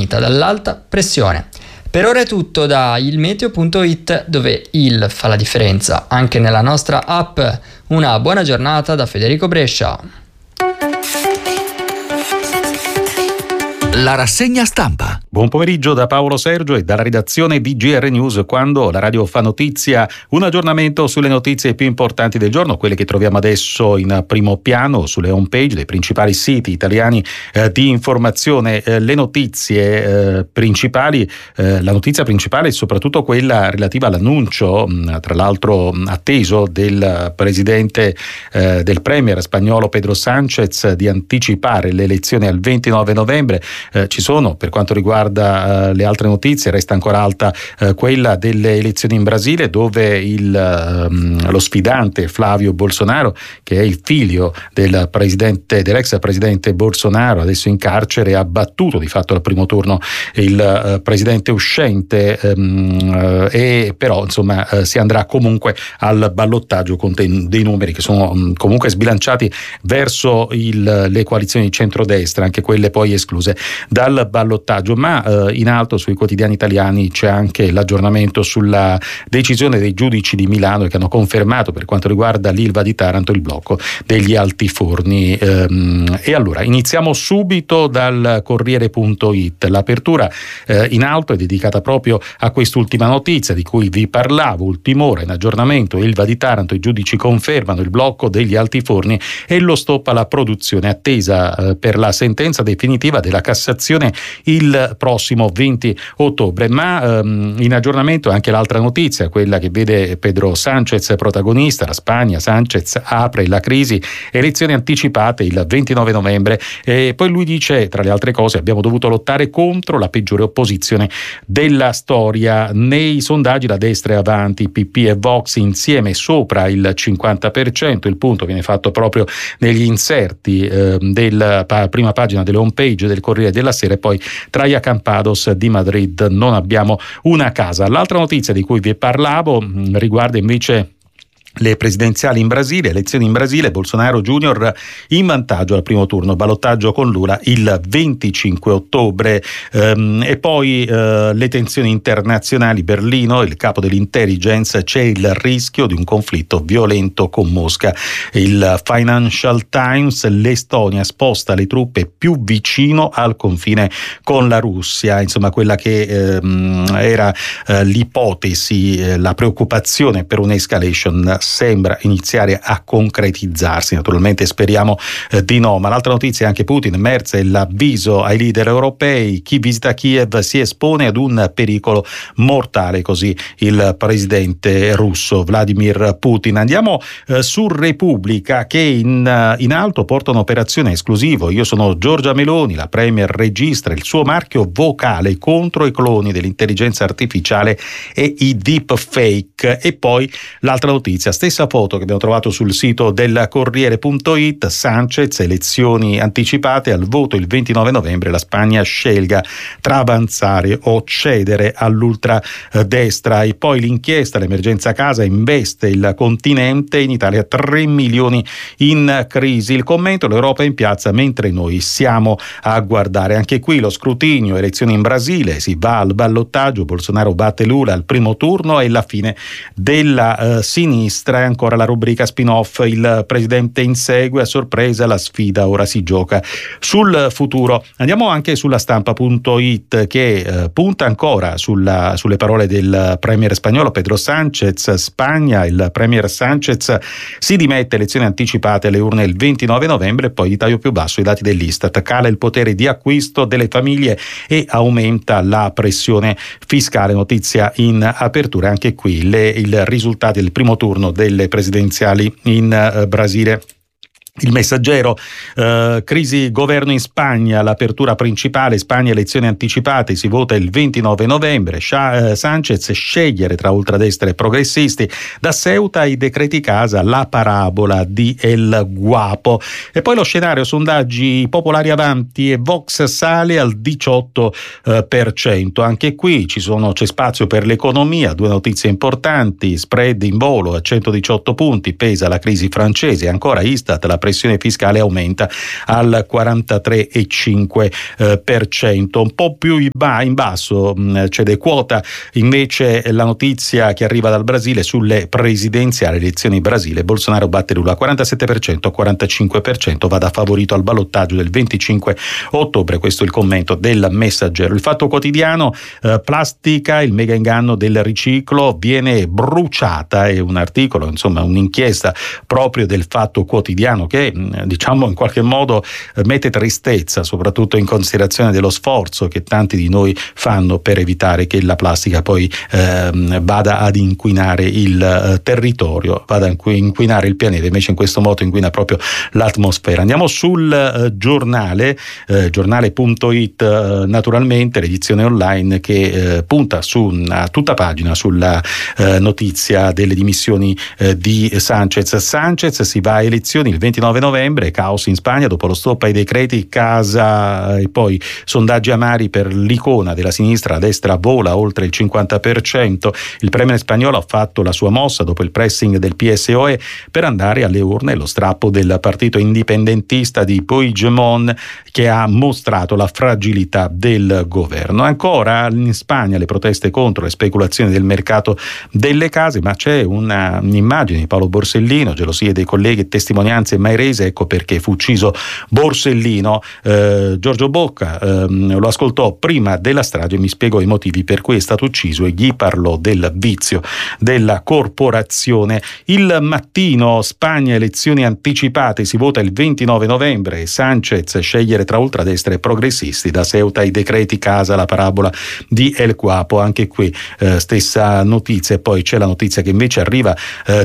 fornita dall'alta pressione. Per ora è tutto da ilmeteo.it, dove il fa la differenza anche nella nostra app. Una buona giornata da Federico Brescia. La rassegna stampa. Buon pomeriggio da Paolo Sergio e dalla redazione di GR News, quando la radio fa notizia. Un aggiornamento sulle notizie più importanti del giorno, quelle che troviamo adesso in primo piano sulle home page dei principali siti italiani di informazione. Le notizie principali, la notizia principale è soprattutto quella relativa all'annuncio, tra l'altro atteso, del presidente, del premier spagnolo Pedro Sánchez, di anticipare le elezioni al 29 novembre. Ci sono, per quanto riguarda le altre notizie, resta ancora alta quella delle elezioni in Brasile, dove lo sfidante Flavio Bolsonaro, che è il figlio dell'ex presidente Bolsonaro, adesso in carcere, ha battuto di fatto al primo turno il presidente uscente, e però insomma si andrà comunque al ballottaggio con dei numeri che sono comunque sbilanciati verso le coalizioni di centrodestra, anche quelle poi escluse dal ballottaggio. Ma in alto sui quotidiani italiani c'è anche l'aggiornamento sulla decisione dei giudici di Milano, che hanno confermato, per quanto riguarda l'Ilva di Taranto, il blocco degli altiforni. E allora iniziamo subito dal Corriere.it. L'apertura in alto è dedicata proprio a quest'ultima notizia di cui vi parlavo. Ultima ora in aggiornamento: Ilva di Taranto, i giudici confermano il blocco degli altiforni e lo stop alla produzione, attesa per la sentenza definitiva della Cassazione il prossimo 20 ottobre. Ma in aggiornamento anche l'altra notizia, quella che vede Pedro Sánchez protagonista. La Spagna, Sánchez apre la crisi, elezioni anticipate il 29 novembre, e poi lui dice, tra le altre cose: abbiamo dovuto lottare contro la peggiore opposizione della storia. Nei sondaggi la destra è avanti, PP e Vox insieme sopra il 50%. Il punto viene fatto proprio negli inserti della prima pagina delle home page del Corriere della Sera. E poi Traia Campados di Madrid: non abbiamo una casa. L'altra notizia di cui vi parlavo riguarda invece le presidenziali in Brasile, elezioni in Brasile. Bolsonaro Junior in vantaggio al primo turno, ballottaggio con Lula il 25 ottobre. E poi le tensioni internazionali. Berlino, il capo dell'intelligence: c'è il rischio di un conflitto violento con Mosca. Il Financial Times: l'Estonia sposta le truppe più vicino al confine con la Russia. Insomma, quella che era l'ipotesi, la preoccupazione per un'escalation sembra iniziare a concretizzarsi. Naturalmente speriamo di no. Ma l'altra notizia è anche Putin. Merz è l'avviso ai leader europei: chi visita Kiev si espone ad un pericolo mortale, così il presidente russo Vladimir Putin. Andiamo su Repubblica, che in alto porta un'operazione esclusiva. Io sono Giorgia Meloni, la premier registra il suo marchio vocale contro i cloni dell'intelligenza artificiale e i deepfake. E poi l'altra notizia, stessa foto che abbiamo trovato sul sito del Corriere.it: Sánchez, elezioni anticipate, al voto il 29 novembre la Spagna scelga tra avanzare o cedere all'ultradestra. E poi l'inchiesta, l'emergenza casa investe il continente, in Italia 3 milioni in crisi. Il commento: l'Europa in piazza mentre noi siamo a guardare. Anche qui lo scrutinio, elezioni in Brasile, si va al ballottaggio, Bolsonaro batte Lula al primo turno e la fine della sinistra. E ancora la rubrica spin-off: il presidente insegue, a sorpresa la sfida ora si gioca sul futuro. Andiamo anche sulla stampa.it, che punta ancora sulle parole del premier spagnolo Pedro Sánchez. Spagna, il premier Sánchez si dimette, elezioni anticipate alle urne il 29 novembre. Poi di taglio più basso i dati dell'Istat: cala il potere di acquisto delle famiglie e aumenta la pressione fiscale. Notizia in apertura anche qui, i risultati del primo turno delle presidenziali in Brasile. Il Messaggero, crisi governo in Spagna, l'apertura principale: Spagna, elezioni anticipate, si vota il 29 novembre. Sánchez, scegliere tra ultradestra e progressisti. Da Ceuta ai decreti casa, la parabola di El Guapo. E poi lo scenario, sondaggi popolari avanti e Vox sale al 18%. Anche qui c'è spazio per l'economia. Due notizie importanti: spread in volo a 118 punti, pesa la crisi francese. Ancora Istat, la pressione fiscale aumenta al 43,5%. Un po' più in basso cede quota invece la notizia che arriva dal Brasile sulle presidenziali, elezioni in Brasile. Bolsonaro batte Lula 47%, 45%, va da favorito al ballottaggio del 25 ottobre. Questo è il commento del Messaggero. Il Fatto Quotidiano, plastica, il mega inganno del riciclo, viene bruciata, è un articolo, insomma un'inchiesta proprio del Fatto Quotidiano che diciamo in qualche modo mette tristezza soprattutto in considerazione dello sforzo che tanti di noi fanno per evitare che la plastica poi vada ad inquinare il territorio, vada a inquinare il pianeta, invece in questo modo inquina proprio l'atmosfera. Andiamo sul giornale, giornale.it, naturalmente l'edizione online che punta su una tutta pagina sulla notizia delle dimissioni di Sanchez. Sanchez si va a elezioni il 29 novembre, caos in Spagna dopo lo stop ai decreti casa e poi sondaggi amari per l'icona della sinistra, la destra vola oltre il 50%. Il premier spagnolo ha fatto la sua mossa dopo il pressing del PSOE per andare alle urne, lo strappo del partito indipendentista di Puigdemont che ha mostrato la fragilità del governo. Ancora in Spagna le proteste contro le speculazioni del mercato delle case, ma c'è un'immagine di Paolo Borsellino, gelosie dei colleghi e testimonianze mai rese, ecco perché fu ucciso Borsellino. Giorgio Bocca lo ascoltò prima della strage e mi spiegò i motivi per cui è stato ucciso e gli parlò del vizio della corporazione. Il Mattino, Spagna, elezioni anticipate, si vota il 29 novembre, Sanchez scegliere tra ultradestra e progressisti, da Ceuta ai decreti casa, la parabola di El Guapo, anche qui stessa notizia. E poi c'è la notizia che invece arriva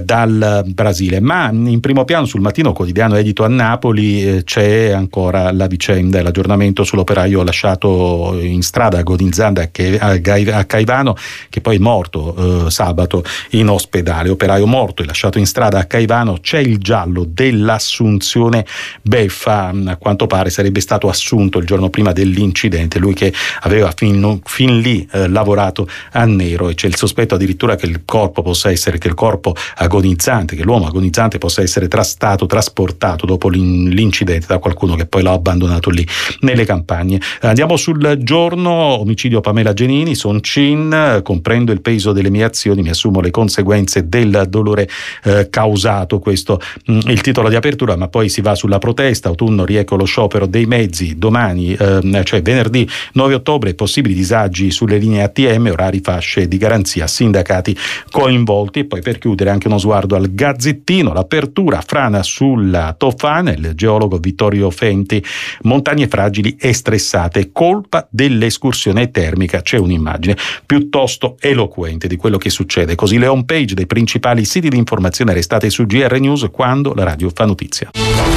dal Brasile, ma in primo piano sul Mattino, quotidiano edito a Napoli, c'è ancora la vicenda e l'aggiornamento sull'operaio lasciato in strada agonizzando a Caivano, che poi è morto sabato in ospedale. Operaio morto e lasciato in strada a Caivano. C'è il giallo dell'Assunzione Beffa, a quanto pare sarebbe stato assunto il giorno prima dell'incidente, lui che aveva fin lì lavorato a nero, e c'è il sospetto addirittura che il corpo agonizzante, che l'uomo agonizzante possa essere trasportato dopo l'incidente da qualcuno che poi l'ha abbandonato lì nelle campagne. Andiamo sul Giorno, omicidio Pamela Genini, Soncin, comprendo il peso delle mie azioni, mi assumo le conseguenze del dolore causato, questo il titolo di apertura, ma poi si va sulla protesta, autunno rieco lo sciopero dei mezzi, domani cioè venerdì 9 ottobre possibili disagi sulle linee ATM, orari, fasce di garanzia, sindacati coinvolti. E poi per chiudere anche uno sguardo al Gazzettino, l'apertura, frana sulla Tofana, il geologo Vittorio Fenti, montagne fragili e stressate, colpa dell'escursione termica. C'è un'immagine piuttosto eloquente di quello che succede, così le home page dei principali siti di informazione restate su GR News quando la radio fa notizia.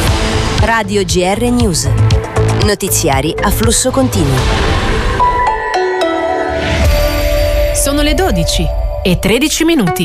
Radio GR News, notiziari a flusso continuo. Sono le 12:13.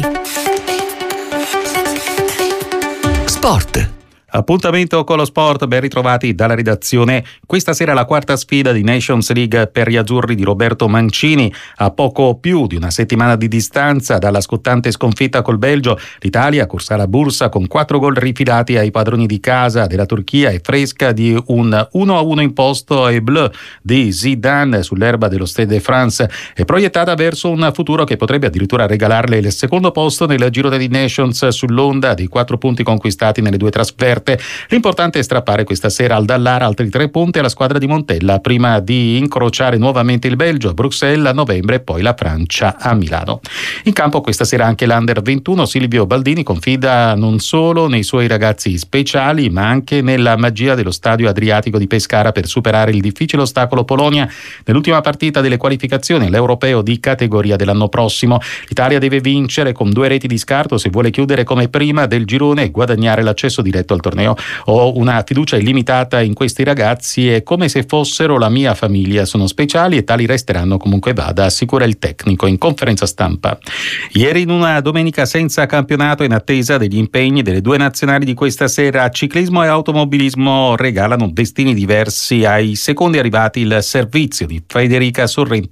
Sport. Appuntamento con lo sport, ben ritrovati dalla redazione. Questa sera la quarta sfida di Nations League per gli azzurri di Roberto Mancini. A poco più di una settimana di distanza dalla scottante sconfitta col Belgio, l'Italia corsa la bursa con 4 gol rifilati ai padroni di casa della Turchia e fresca di un 1-1 imposto ai Bleu di Zidane sull'erba dello Stade de France, e proiettata verso un futuro che potrebbe addirittura regalarle il secondo posto nel Giro dei Nations sull'onda dei 4 punti conquistati nelle 2 trasferte. L'importante è strappare questa sera al Dallara altri 3 punti alla squadra di Montella prima di incrociare nuovamente il Belgio a Bruxelles a novembre e poi la Francia a Milano. In campo questa sera anche l'Under 21. Silvio Baldini confida non solo nei suoi ragazzi speciali ma anche nella magia dello stadio Adriatico di Pescara per superare il difficile ostacolo Polonia nell'ultima partita delle qualificazioni all'Europeo di categoria dell'anno prossimo. L'Italia deve vincere con 2 reti di scarto se vuole chiudere come prima del girone e guadagnare l'accesso diretto al torneo. Ho una fiducia illimitata in questi ragazzi e come se fossero la mia famiglia, sono speciali e tali resteranno comunque vada, assicura il tecnico in conferenza stampa. Ieri in una domenica senza campionato, in attesa degli impegni delle 2 nazionali di questa sera, ciclismo e automobilismo regalano destini diversi ai secondi arrivati. Il servizio di Federica Sorrentino.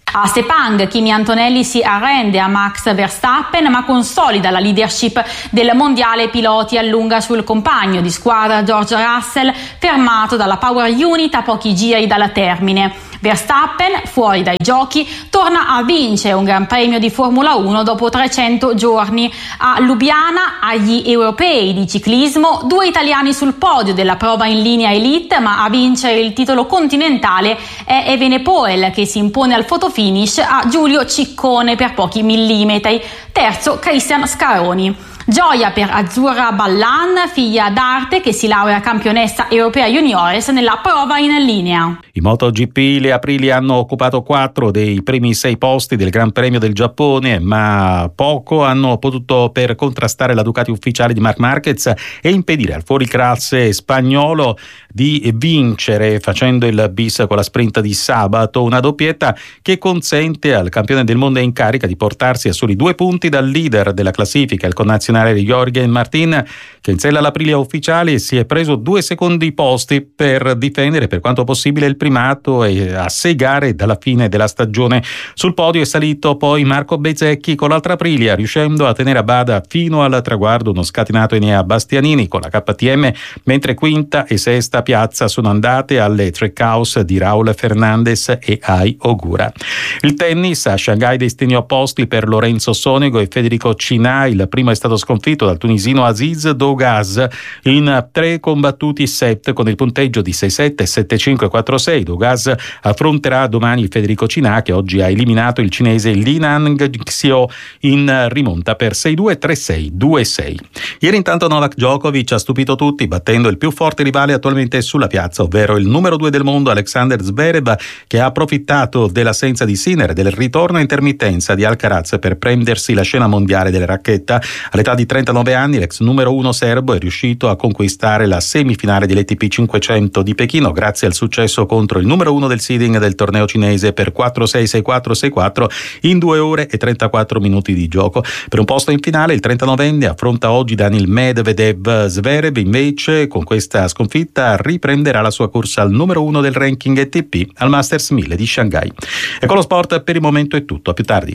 A Sepang, Kimi Antonelli si arrende a Max Verstappen ma consolida la leadership del mondiale piloti a lunga sul compagno di squadra George Russell, fermato dalla Power Unit a pochi giri dal termine. Verstappen, fuori dai giochi, torna a vincere un Gran Premio di Formula 1 dopo 300 giorni. A Lubiana, agli europei di ciclismo, 2 italiani sul podio della prova in linea elite, ma a vincere il titolo continentale è Evenepoel, che si impone al fotofinish a Giulio Ciccone per pochi millimetri. Terzo, Cristian Scaroni. Gioia per Azzurra Ballan, figlia d'arte che si laurea campionessa europea juniores nella prova in linea. I MotoGP, le Aprilia hanno occupato 4 dei primi 6 posti del Gran Premio del Giappone, ma poco hanno potuto per contrastare la Ducati ufficiale di Marc Marquez e impedire al fuoriclasse spagnolo di vincere facendo il bis con la sprint di sabato, una doppietta che consente al campione del mondo in carica di portarsi a soli 2 punti dal leader della classifica, il connazionale di Jorgen Martin, che in sella all'Aprilia ufficiale si è preso 2 secondi posti per difendere per quanto possibile il primato e a 6 gare dalla fine della stagione. Sul podio è salito poi Marco Bezzecchi con l'altra Aprilia, riuscendo a tenere a bada fino al traguardo uno scatenato Enea Bastianini con la KTM, mentre quinta e sesta piazza sono andate alle Trackhouse di Raul Fernandez e Ai Ogura. Il tennis, a Shanghai destini opposti per Lorenzo Sonego e Federico Cina. Il primo è stato sconfitto dal tunisino Aziz Dougas in 3 combattuti set con il punteggio di 6-7, 7-5, 4-6. Dougas affronterà domani Federico Cina, che oggi ha eliminato il cinese Linan Xiao in rimonta per 6-2, 3-6, 2-6. Ieri intanto Novak Djokovic ha stupito tutti battendo il più forte rivale attualmente sulla piazza, ovvero il numero 2 del mondo Alexander Zverev, che ha approfittato dell'assenza di Sinner e del ritorno a intermittenza di Alcaraz per prendersi la scena mondiale delle racchetta. All'età di 39 anni l'ex numero 1 serbo è riuscito a conquistare la semifinale dell'ATP 500 di Pechino grazie al successo contro il numero 1 del seeding del torneo cinese per 4-6, 6-4, 6-4 in 2 ore e 34 minuti di gioco. Per un posto in finale il 39enne affronta oggi Daniil Medvedev. Zverev invece con questa sconfitta riprenderà la sua corsa al numero 1 del ranking ATP al Masters 1000 di Shanghai. E con lo sport per il momento è tutto, a più tardi.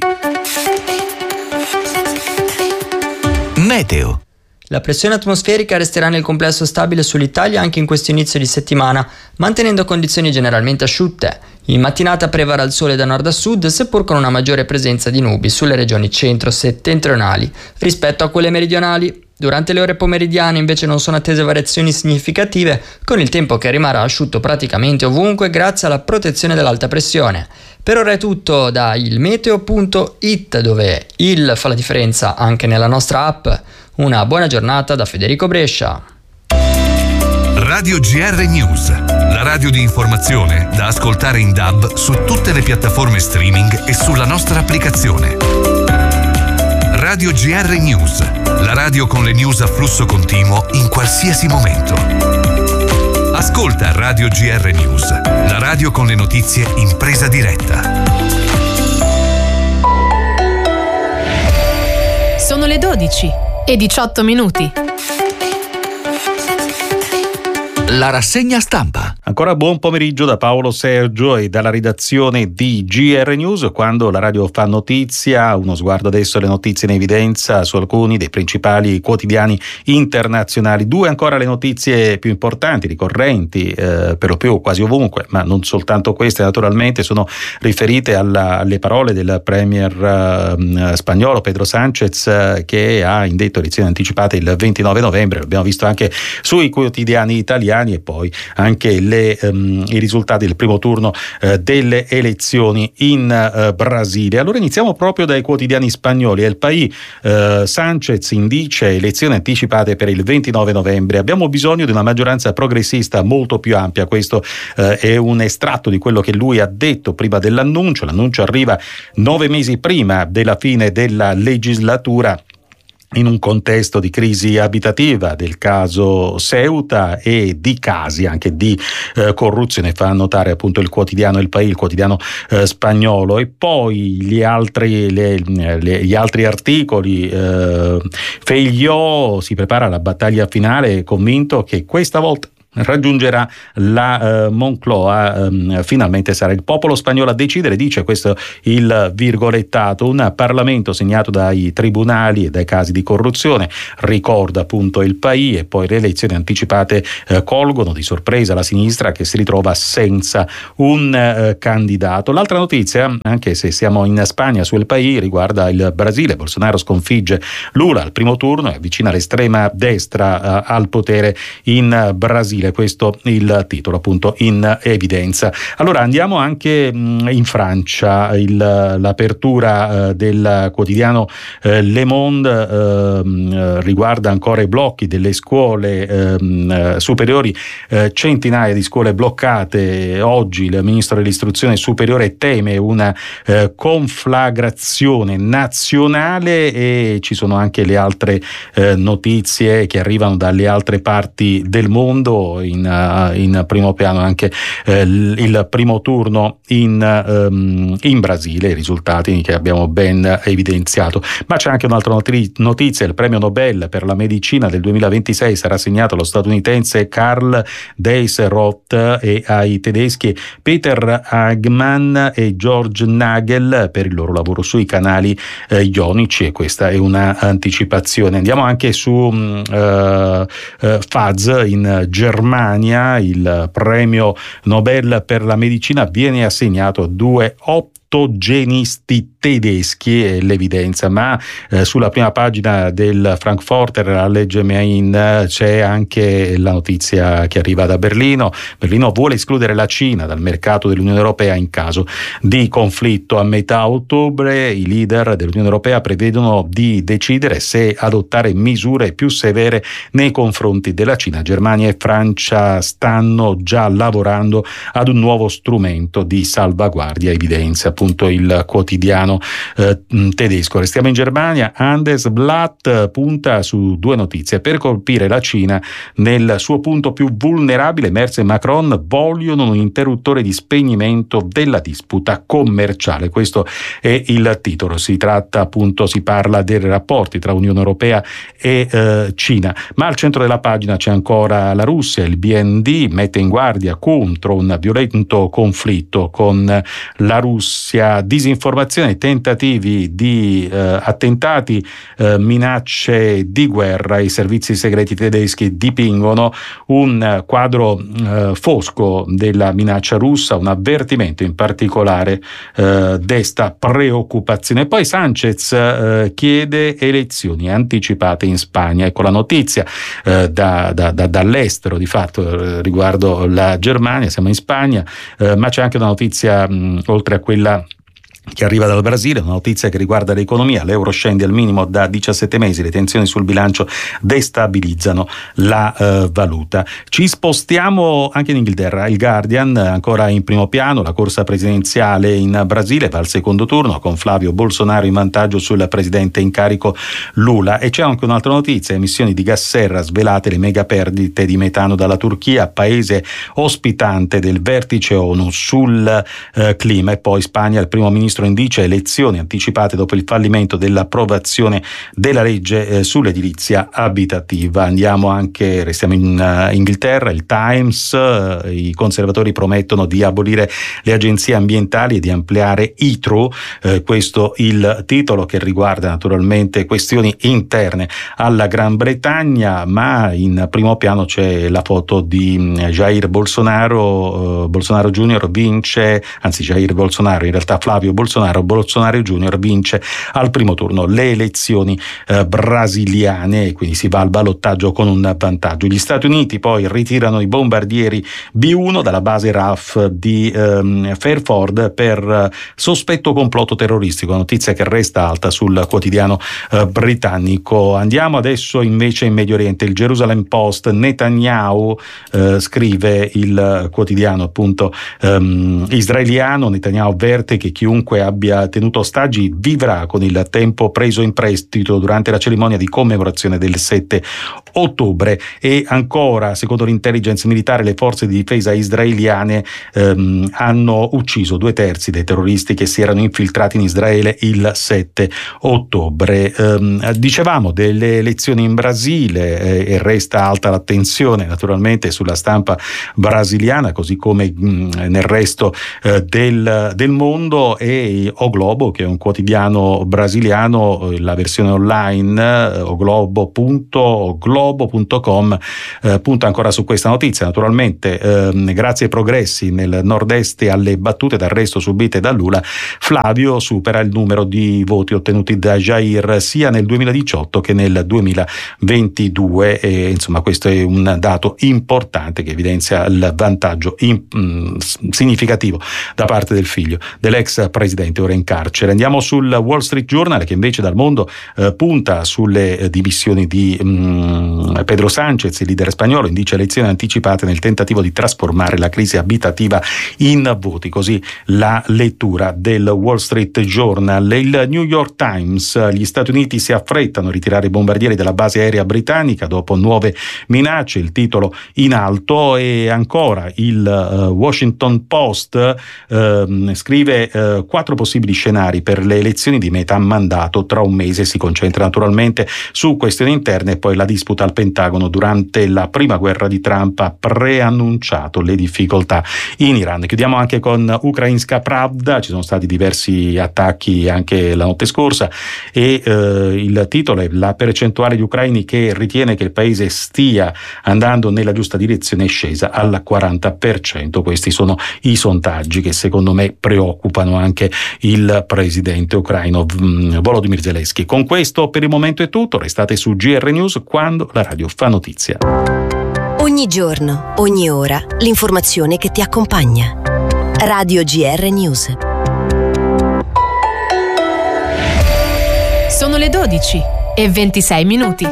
Meteo. La pressione atmosferica resterà nel complesso stabile sull'Italia anche in questo inizio di settimana, mantenendo condizioni generalmente asciutte. In mattinata prevarrà il sole da nord a sud, seppur con una maggiore presenza di nubi sulle regioni centro-settentrionali rispetto a quelle meridionali. Durante le ore pomeridiane invece non sono attese variazioni significative, con il tempo che rimarrà asciutto praticamente ovunque grazie alla protezione dell'alta pressione. Per ora è tutto da ilmeteo.it, dove il fa la differenza anche nella nostra app. Una buona giornata da Federico Brescia. Radio GR News, la radio di informazione da ascoltare in DAB su tutte le piattaforme streaming e sulla nostra applicazione. Radio GR News, la radio con le news a flusso continuo in qualsiasi momento. Ascolta Radio GR News, la radio con le notizie in presa diretta. Sono le 12 e 18 minuti. La rassegna stampa. Ancora buon pomeriggio da Paolo Sergio e dalla redazione di GR News. Quando la radio fa notizia, uno sguardo adesso alle notizie in evidenza su alcuni dei principali quotidiani internazionali. 2 ancora le notizie più importanti, ricorrenti, per lo più quasi ovunque, ma non soltanto queste naturalmente, sono riferite alle parole del premier spagnolo Pedro Sánchez, che ha indetto elezioni anticipate il 29 novembre. L'abbiamo visto anche sui quotidiani italiani, e poi anche i risultati del primo turno delle elezioni in Brasile. Allora iniziamo proprio dai quotidiani spagnoli. El País, Sánchez indice elezioni anticipate per il 29 novembre. Abbiamo bisogno di una maggioranza progressista molto più ampia. Questo è un estratto di quello che lui ha detto prima dell'annuncio. L'annuncio arriva 9 mesi prima della fine della legislatura, in un contesto di crisi abitativa, del caso Ceuta e di casi anche di corruzione, fa notare appunto il quotidiano El País, il quotidiano spagnolo. E poi gli altri articoli. Feijóo si prepara alla battaglia finale, convinto che questa volta raggiungerà la Moncloa, finalmente sarà il popolo spagnolo a decidere, dice questo il virgolettato, un Parlamento segnato dai tribunali e dai casi di corruzione, ricorda appunto il País, e poi le elezioni anticipate colgono di sorpresa la sinistra che si ritrova senza un candidato. L'altra notizia, anche se siamo in Spagna sul País, riguarda il Brasile. Bolsonaro sconfigge Lula al primo turno e avvicina l'estrema destra al potere in Brasile. Questo il titolo appunto in evidenza. Allora andiamo anche in Francia. L'apertura del quotidiano Le Monde riguarda ancora i blocchi delle scuole superiori, centinaia di scuole bloccate. Oggi il ministro dell'istruzione superiore teme una conflagrazione nazionale, e ci sono anche le altre notizie che arrivano dalle altre parti del mondo. In primo piano anche il primo turno in Brasile, i risultati che abbiamo ben evidenziato. Ma c'è anche un'altra notizia: il premio Nobel per la medicina del 2026 sarà assegnato allo statunitense Karl Deisroth e ai tedeschi Peter Hagmann e George Nagel per il loro lavoro sui canali ionici, e questa è una anticipazione. Andiamo anche su FAZ in Germania. Il premio Nobel per la medicina viene assegnato a due ottogenisti tedeschi, è l'evidenza, ma sulla prima pagina del Frankfurter Allgemeine c'è anche la notizia che arriva da Berlino. Berlino vuole escludere la Cina dal mercato dell'Unione Europea in caso di conflitto. A metà ottobre i leader dell'Unione Europea prevedono di decidere se adottare misure più severe nei confronti della Cina. Germania e Francia stanno già lavorando ad un nuovo strumento di salvaguardia, evidenzia appunto il quotidiano tedesco. Restiamo in Germania. Handelsblatt punta su due notizie: per colpire la Cina nel suo punto più vulnerabile, Merz e Macron vogliono un interruttore di spegnimento della disputa commerciale. Questo è il titolo. Si parla dei rapporti tra Unione Europea e Cina, ma al centro della pagina c'è ancora la Russia. Il BND mette in guardia contro un violento conflitto con la Russia: disinformazione, tentativi di attentati, minacce di guerra. I servizi segreti tedeschi dipingono un quadro fosco della minaccia russa. Un avvertimento in particolare desta preoccupazione. Poi Sanchez chiede elezioni anticipate in Spagna. Ecco la notizia dall'estero di fatto riguardo la Germania. Siamo in Spagna, ma c'è anche una notizia oltre a quella che arriva dal Brasile, una notizia che riguarda l'economia. L'euro scende al minimo da 17 mesi, le tensioni sul bilancio destabilizzano la valuta. Ci spostiamo anche in Inghilterra. Il Guardian ancora in primo piano: la corsa presidenziale in Brasile va al secondo turno con Flavio Bolsonaro in vantaggio sul presidente in carico Lula. E c'è anche un'altra notizia: emissioni di gas serra svelate, le mega perdite di metano dalla Turchia, paese ospitante del vertice ONU sul clima. E poi Spagna, il primo ministro indice elezioni anticipate dopo il fallimento dell'approvazione della legge sull'edilizia abitativa. Restiamo in Inghilterra. Il Times: i conservatori promettono di abolire le agenzie ambientali e di ampliare ITRO. Questo il titolo, che riguarda naturalmente questioni interne alla Gran Bretagna, ma in primo piano c'è la foto di Jair Bolsonaro. Bolsonaro Junior vince, anzi Jair Bolsonaro, in realtà Flavio Bolsonaro Junior vince al primo turno le elezioni brasiliane, e quindi si va al ballottaggio con un vantaggio. Gli Stati Uniti poi ritirano i bombardieri B-1 dalla base RAF di Fairford per sospetto complotto terroristico, notizia che resta alta sul quotidiano britannico. Andiamo adesso invece in Medio Oriente. Il Jerusalem Post: Netanyahu, scrive il quotidiano appunto israeliano, Netanyahu avverte che chiunque chiunque abbia tenuto ostaggi vivrà con il tempo preso in prestito durante la cerimonia di commemorazione del 7 ottobre. E ancora, secondo l'intelligence militare, le forze di difesa israeliane hanno ucciso 2/3 dei terroristi che si erano infiltrati in Israele il 7 ottobre. Dicevamo delle elezioni in Brasile e resta alta l'attenzione naturalmente sulla stampa brasiliana, così come nel resto del mondo, e O Globo, che è un quotidiano brasiliano, la versione online oglobo.com punta ancora su questa notizia. Naturalmente grazie ai progressi nel nord-est e alle battute d'arresto subite da Lula, Flavio supera il numero di voti ottenuti da Jair sia nel 2018 che nel 2022, e insomma questo è un dato importante che evidenzia il vantaggio significativo da parte del figlio dell'ex presidente ora in carcere. Andiamo sul Wall Street Journal, che invece dal mondo punta sulle dimissioni di Pedro Sánchez, il leader spagnolo, indice elezioni anticipate nel tentativo di trasformare la crisi abitativa in voti, così la lettura del Wall Street Journal. Il New York Times: gli Stati Uniti si affrettano a ritirare i bombardieri dalla base aerea britannica dopo nuove minacce, il titolo in alto. E ancora il Washington Post scrive 4 possibili scenari per le elezioni di metà mandato tra un mese. Si concentra naturalmente su questioni interne, e poi la disputa al Pentagono durante la prima guerra di Trump ha preannunciato le difficoltà in Iran. Chiudiamo anche con Ukrainska Pravda: ci sono stati diversi attacchi anche la notte scorsa, e il titolo è: la percentuale di ucraini che ritiene che il paese stia andando nella giusta direzione è scesa al 40%. Questi sono i sondaggi che secondo me preoccupano anche il presidente ucraino Volodymyr Zelensky. Con questo per il momento è tutto, restate su GR News, quando la radio fa notizia. Ogni giorno, ogni ora, l'informazione che ti accompagna. Radio GR News. Sono le 12:26.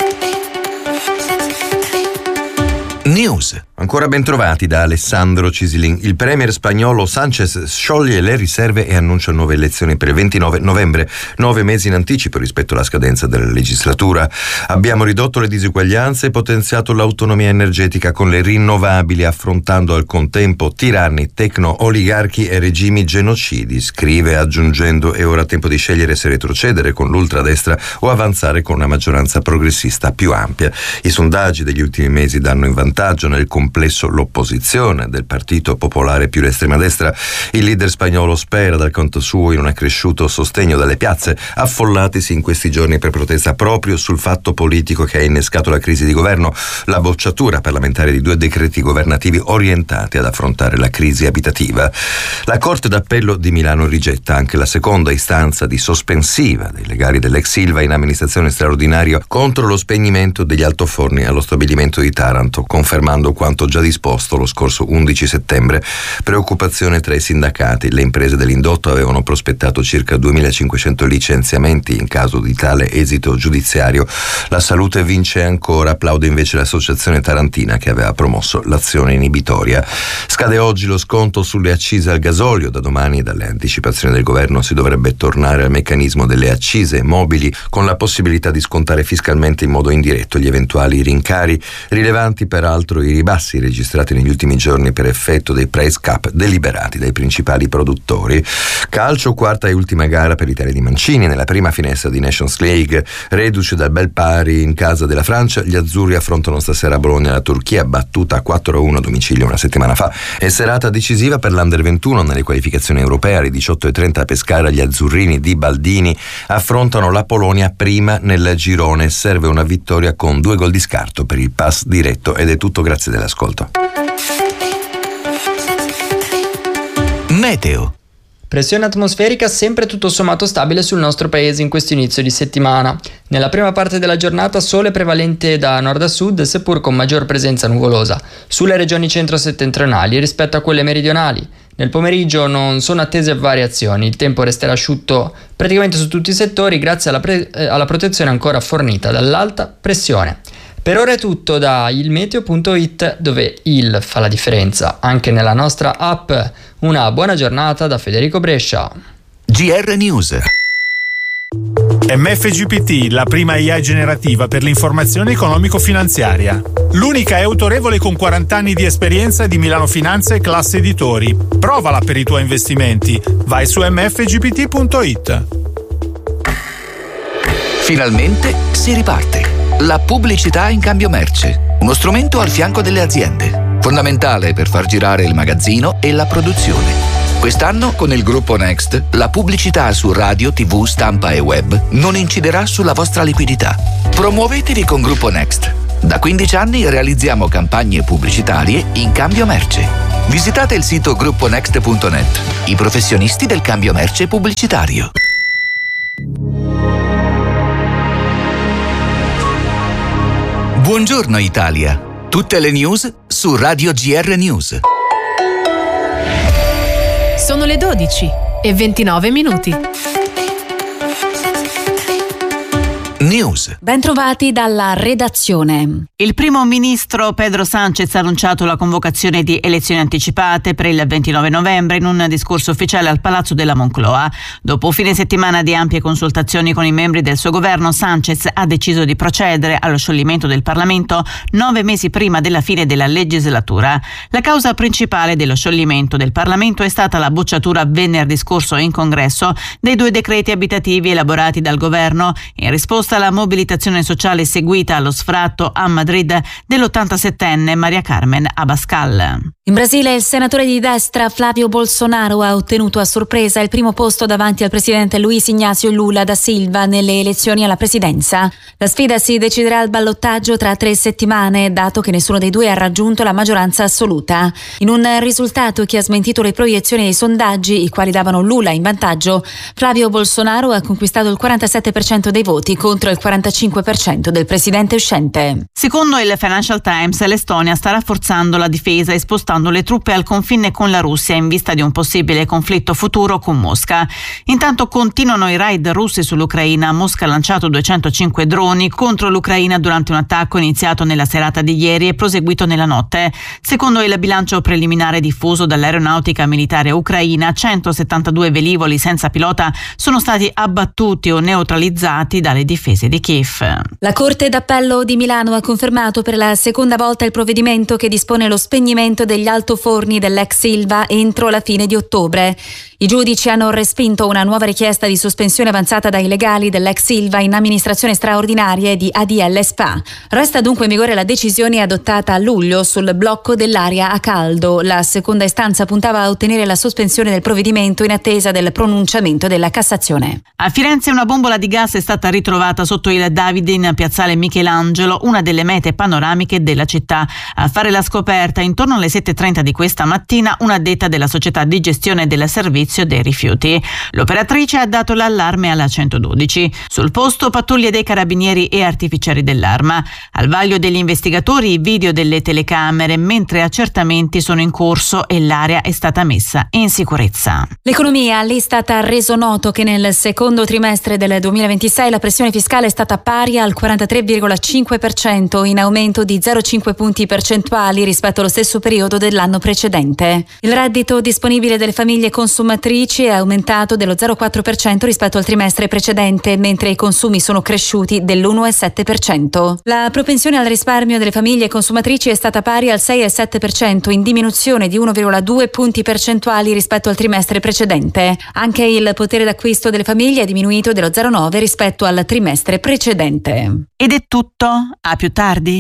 News. Ancora ben trovati da Alessandro Cisilin. Il premier spagnolo Sánchez scioglie le riserve e annuncia nuove elezioni per il 29 novembre, 9 mesi in anticipo rispetto alla scadenza della legislatura. Abbiamo ridotto le disuguaglianze e potenziato l'autonomia energetica con le rinnovabili, affrontando al contempo tiranni, tecno-oligarchi e regimi genocidi, scrive, aggiungendo: è ora tempo di scegliere se retrocedere con l'ultradestra o avanzare con una maggioranza progressista più ampia. I sondaggi degli ultimi mesi danno in vantaggio nel complesso l'opposizione del Partito Popolare più l'estrema destra. Il leader spagnolo spera dal canto suo in un accresciuto sostegno dalle piazze, affollatisi in questi giorni per protesta proprio sul fatto politico che ha innescato la crisi di governo, la bocciatura parlamentare di 2 decreti governativi orientati ad affrontare la crisi abitativa. La Corte d'Appello di Milano rigetta anche la seconda istanza di sospensiva dei legali dell'ex Ilva in amministrazione straordinaria contro lo spegnimento degli altoforni allo stabilimento di Taranto, confermando quanto già disposto lo scorso 11 settembre. Preoccupazione tra i sindacati. Le imprese dell'indotto avevano prospettato circa 2.500 licenziamenti in caso di tale esito giudiziario. La salute vince ancora, applaude invece l'associazione tarantina che aveva promosso l'azione inibitoria. Scade oggi lo sconto sulle accise al gasolio. Da domani, dalle anticipazioni del governo, si dovrebbe tornare al meccanismo delle accise mobili, con la possibilità di scontare fiscalmente in modo indiretto gli eventuali rincari. Rilevanti peraltro i ribassi registrati negli ultimi giorni per effetto dei price cap deliberati dai principali produttori. Calcio, quarta e ultima gara per l'Italia di Mancini nella prima finestra di Nations League. Reduce dal bel pari in casa della Francia, gli azzurri affrontano stasera a Bologna la Turchia, battuta 4-1 a domicilio una settimana fa. È serata decisiva per l'Under 21 nelle qualificazioni europee. Alle 18:30 a Pescara gli azzurrini di Baldini affrontano la Polonia prima nel girone. Serve una vittoria con 2 gol di scarto per il pass diretto. Ed è tutto, grazie dell'ascolto. Meteo. Pressione atmosferica sempre tutto sommato stabile sul nostro paese in questo inizio di settimana. Nella prima parte della giornata sole prevalente da nord a sud, seppur con maggior presenza nuvolosa, sulle regioni centro-settentrionali rispetto a quelle meridionali. Nel pomeriggio non sono attese variazioni, il tempo resterà asciutto praticamente su tutti i settori grazie alla protezione ancora fornita dall'alta pressione. Per ora è tutto da ilmeteo.it, dove il fa la differenza anche nella nostra app. Una buona giornata da Federico Brescia. GR News. MFGPT, la prima AI generativa per l'informazione economico-finanziaria. L'unica è autorevole con 40 anni di esperienza di Milano Finanza e Classe Editori. Provala per i tuoi investimenti. Vai su mfgpt.it. Finalmente si riparte. La pubblicità in cambio merce. Uno strumento al fianco delle aziende. Fondamentale per far girare il magazzino e la produzione. Quest'anno, con il gruppo Next, la pubblicità su radio, TV, stampa e web non inciderà sulla vostra liquidità. Promuovetevi con Gruppo Next. Da 15 anni realizziamo campagne pubblicitarie in cambio merce. Visitate il sito grupponext.net, i professionisti del cambio merce pubblicitario. Buongiorno Italia. Tutte le news su Radio GR News. Sono le 12:29. News. Bentrovati dalla redazione. Il primo ministro Pedro Sánchez ha annunciato la convocazione di elezioni anticipate per il 29 novembre in un discorso ufficiale al Palazzo della Moncloa. Dopo fine settimana di ampie consultazioni con i membri del suo governo, Sánchez ha deciso di procedere allo scioglimento del Parlamento 9 mesi prima della fine della legislatura. La causa principale dello scioglimento del Parlamento è stata la bocciatura venerdì scorso in Congresso dei 2 decreti abitativi elaborati dal governo in risposta alla mobilitazione sociale seguita allo sfratto a Madrid dell'87enne Maria Carmen Abascal. In Brasile il senatore di destra Flávio Bolsonaro ha ottenuto a sorpresa il primo posto davanti al presidente Luiz Inácio Lula da Silva nelle elezioni alla presidenza. La sfida si deciderà al ballottaggio tra 3 settimane, dato che nessuno dei due ha raggiunto la maggioranza assoluta. In un risultato che ha smentito le proiezioni dei sondaggi, i quali davano Lula in vantaggio, Flávio Bolsonaro ha conquistato il 47% dei voti contro il 45% del presidente uscente. Secondo il Financial Times, l'Estonia sta rafforzando la difesa e spostando le truppe al confine con la Russia in vista di un possibile conflitto futuro con Mosca. Intanto continuano i raid russi sull'Ucraina. Mosca ha lanciato 205 droni contro l'Ucraina durante un attacco iniziato nella serata di ieri e proseguito nella notte. Secondo il bilancio preliminare diffuso dall'aeronautica militare ucraina, 172 velivoli senza pilota sono stati abbattuti o neutralizzati dalle difese di Kiev. La Corte d'Appello di Milano ha confermato per la seconda volta il provvedimento che dispone lo spegnimento degli altoforni dell'ex Ilva entro la fine di ottobre. I giudici hanno respinto una nuova richiesta di sospensione avanzata dai legali dell'ex Ilva in amministrazione straordinaria e di ADL SpA. Resta dunque in vigore la decisione adottata a luglio sul blocco dell'area a caldo. La seconda istanza puntava a ottenere la sospensione del provvedimento in attesa del pronunciamento della Cassazione. A Firenze una bombola di gas è stata ritrovata sotto il Davide in piazzale Michelangelo, una delle mete panoramiche della città. A fare la scoperta intorno alle 7:30 di questa mattina un'addetta della società di gestione del servizio dei rifiuti. L'operatrice ha dato l'allarme alla 112. Sul posto pattuglie dei carabinieri e artificieri dell'Arma. Al vaglio degli investigatori i video delle telecamere, mentre accertamenti sono in corso e l'area è stata messa in sicurezza. L'economia. L'Istat ha reso noto che nel secondo trimestre del 2026 la pressione fiscale è stata pari al 43,5%, in aumento di 0,5 punti percentuali rispetto allo stesso periodo dell'anno precedente. Il reddito disponibile delle famiglie consumatrici è aumentato dello 0,4% rispetto al trimestre precedente, mentre i consumi sono cresciuti dell'1,7%. La propensione al risparmio delle famiglie consumatrici è stata pari al 6,7%, in diminuzione di 1,2 punti percentuali rispetto al trimestre precedente. Anche il potere d'acquisto delle famiglie è diminuito dello 0,9 rispetto al trimestre precedente. Ed è tutto, a più tardi.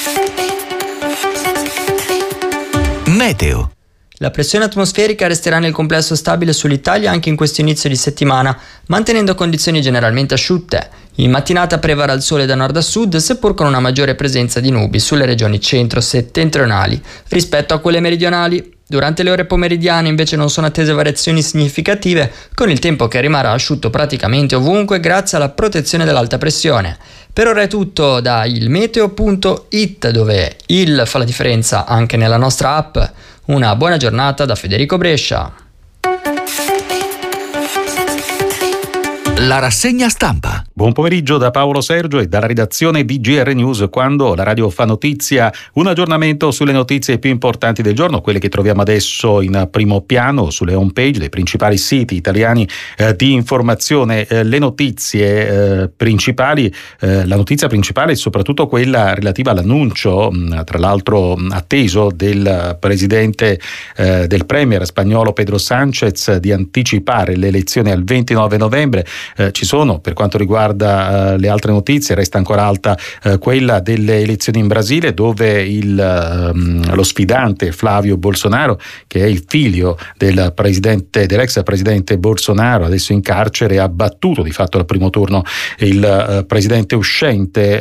Meteo. La pressione atmosferica resterà nel complesso stabile sull'Italia anche in questo inizio di settimana, mantenendo condizioni generalmente asciutte. In mattinata prevarrà il sole da nord a sud, seppur con una maggiore presenza di nubi sulle regioni centro-settentrionali rispetto a quelle meridionali. Durante le ore pomeridiane invece non sono attese variazioni significative, con il tempo che rimarrà asciutto praticamente ovunque grazie alla protezione dell'alta pressione. Per ora è tutto da ilmeteo.it, dove il fa la differenza anche nella nostra app. Una buona giornata da Federico Brescia. La rassegna stampa. Buon pomeriggio da Paolo Sergio e dalla redazione di GR News, quando la radio fa notizia, un aggiornamento sulle notizie più importanti del giorno, quelle che troviamo adesso in primo piano sulle home page dei principali siti italiani di informazione. Le notizie principali, la notizia principale è soprattutto quella relativa all'annuncio, tra l'altro atteso, del presidente, del premier spagnolo Pedro Sánchez di anticipare le elezioni al 29 novembre. Ci sono, per quanto riguarda le altre notizie, resta ancora alta quella delle elezioni in Brasile, dove lo sfidante Flavio Bolsonaro, che è il figlio dell'ex presidente Bolsonaro, adesso in carcere, ha battuto di fatto al primo turno il presidente uscente,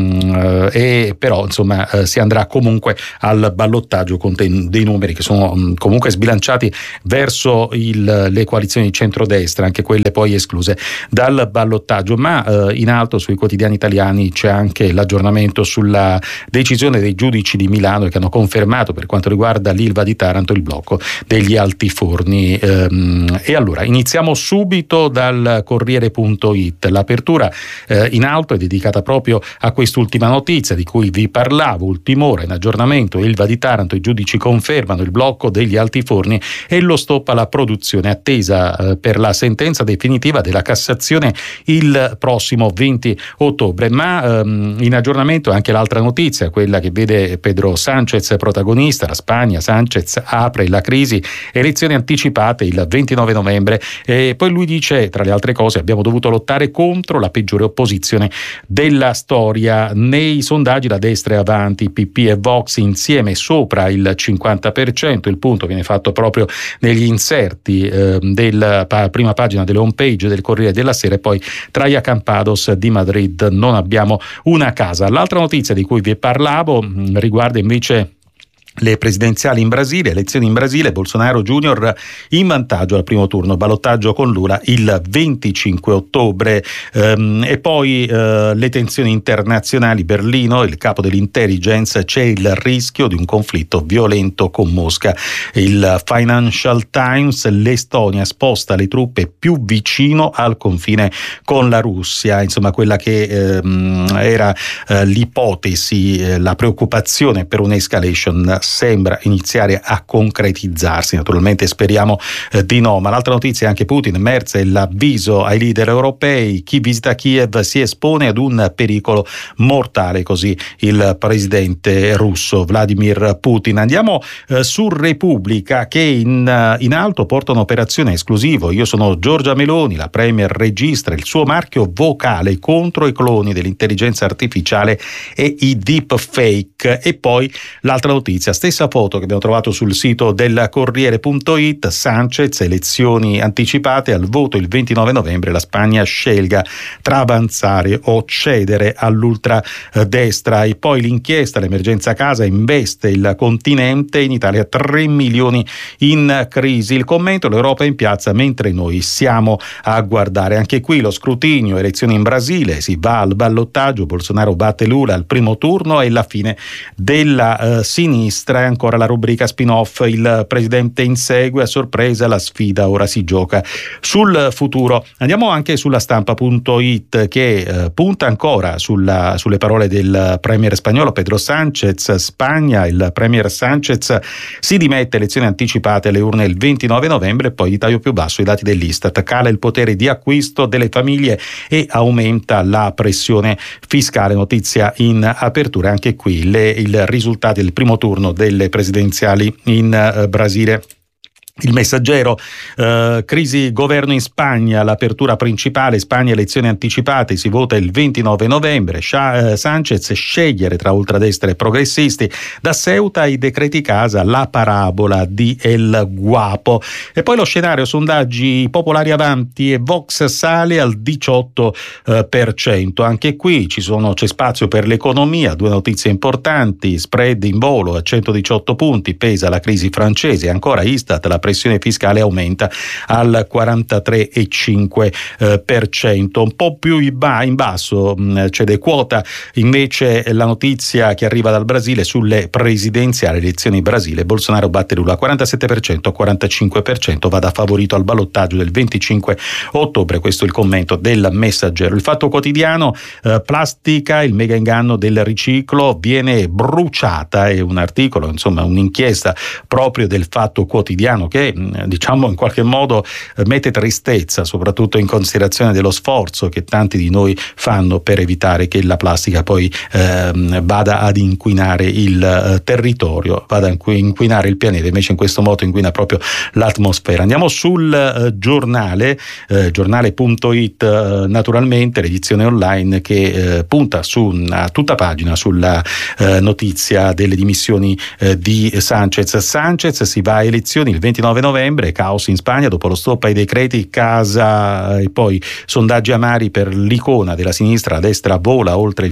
e però insomma si andrà comunque al ballottaggio con dei numeri che sono comunque sbilanciati verso le coalizioni di centrodestra, anche quelle poi escluse dal ballottaggio. Ma in alto sui quotidiani italiani c'è anche l'aggiornamento sulla decisione dei giudici di Milano, che hanno confermato, per quanto riguarda l'Ilva di Taranto, il blocco degli altiforni. E allora iniziamo subito dal Corriere.it. L'apertura in alto è dedicata proprio a quest'ultima notizia di cui vi parlavo. Ultima ora, in aggiornamento: Ilva di Taranto, i giudici confermano il blocco degli altiforni e lo stop alla produzione, attesa per la sentenza definitiva della Cassazione il prossimo 20 ottobre. Ma in aggiornamento anche l'altra notizia, quella che vede Pedro Sánchez protagonista. La Spagna, Sánchez apre la crisi, elezioni anticipate il 29 novembre, e poi lui dice, tra le altre cose: abbiamo dovuto lottare contro la peggiore opposizione della storia. Nei sondaggi la destra è avanti, PP e Vox insieme sopra il 50%. Il punto viene fatto proprio negli inserti della prima pagina delle home page del Corriere della Sera. E poi Traia Campados di Madrid: non abbiamo una casa. L'altra notizia di cui vi parlavo riguarda invece le presidenziali in Brasile, elezioni in Brasile. Bolsonaro Junior in vantaggio al primo turno, ballottaggio con Lula il 25 ottobre. E poi le tensioni internazionali. Berlino, il capo dell'intelligence: c'è il rischio di un conflitto violento con Mosca. Il Financial Times: l'Estonia sposta le truppe più vicino al confine con la Russia. Insomma, quella che era l'ipotesi, la preoccupazione per un'escalation sembra iniziare a concretizzarsi. Naturalmente speriamo di no. Ma l'altra notizia è anche Putin. Merz è l'avviso ai leader europei: chi visita Kiev si espone ad un pericolo mortale, così il presidente russo Vladimir Putin. Andiamo su Repubblica, che in alto porta un'operazione esclusiva. Io sono Giorgia Meloni, la premier registra il suo marchio vocale contro i cloni dell'intelligenza artificiale e i deepfake. E poi l'altra notizia, stessa foto che abbiamo trovato sul sito del Corriere.it: Sánchez, elezioni anticipate, al voto il 29 novembre la Spagna scelga tra avanzare o cedere all'ultradestra. E poi l'inchiesta, l'emergenza casa investe il continente, in Italia 3 milioni in crisi. Il commento: l'Europa in piazza mentre noi siamo a guardare. Anche qui lo scrutinio, elezioni in Brasile, si va al ballottaggio, Bolsonaro batte Lula al primo turno e la fine della sinistra. E ancora la rubrica spin-off: il presidente insegue, a sorpresa la sfida ora si gioca sul futuro. Andiamo anche sulla Stampa.it, che punta ancora sulle parole del premier spagnolo Pedro Sánchez. Spagna, il premier Sánchez si dimette, elezioni anticipate alle urne il 29 novembre. Poi di taglio più basso i dati dell'Istat: cala il potere di acquisto delle famiglie e aumenta la pressione fiscale. Notizia in apertura anche qui, i risultati del primo turno delle presidenziali in Brasile. Il Messaggero: crisi governo in Spagna, l'apertura principale: Spagna, elezioni anticipate, si vota il 29 novembre. Sánchez, scegliere tra ultradestra e progressisti. Da Ceuta ai decreti casa, la parabola di El Guapo. E poi lo scenario, sondaggi popolari avanti e Vox sale al 18%. Anche qui c'è spazio per l'economia. Due notizie importanti: spread in volo a 118 punti, pesa la crisi francese. Ancora Istat, la pressione fiscale aumenta al 43,5%. Un po' più in basso cede quota invece la notizia che arriva dal Brasile sulle presidenziali, elezioni in Brasile. Bolsonaro batte Lula 47% a 45%, va da favorito al ballottaggio del 25 ottobre. Questo è il commento del Messaggero. Il Fatto Quotidiano, plastica, il mega inganno del riciclo, viene bruciata, è un articolo, insomma un'inchiesta proprio del Fatto Quotidiano che diciamo in qualche modo mette tristezza soprattutto in considerazione dello sforzo che tanti di noi fanno per evitare che la plastica poi vada ad inquinare il territorio, vada a inquinare il pianeta, invece in questo modo inquina proprio l'atmosfera. Andiamo sul giornale, giornale.it, naturalmente l'edizione online che punta su una tutta pagina sulla notizia delle dimissioni di Sanchez. Sanchez si va a elezioni il 29 novembre, caos in Spagna dopo lo stop ai decreti, casa e poi sondaggi amari per l'icona della sinistra, la destra vola oltre il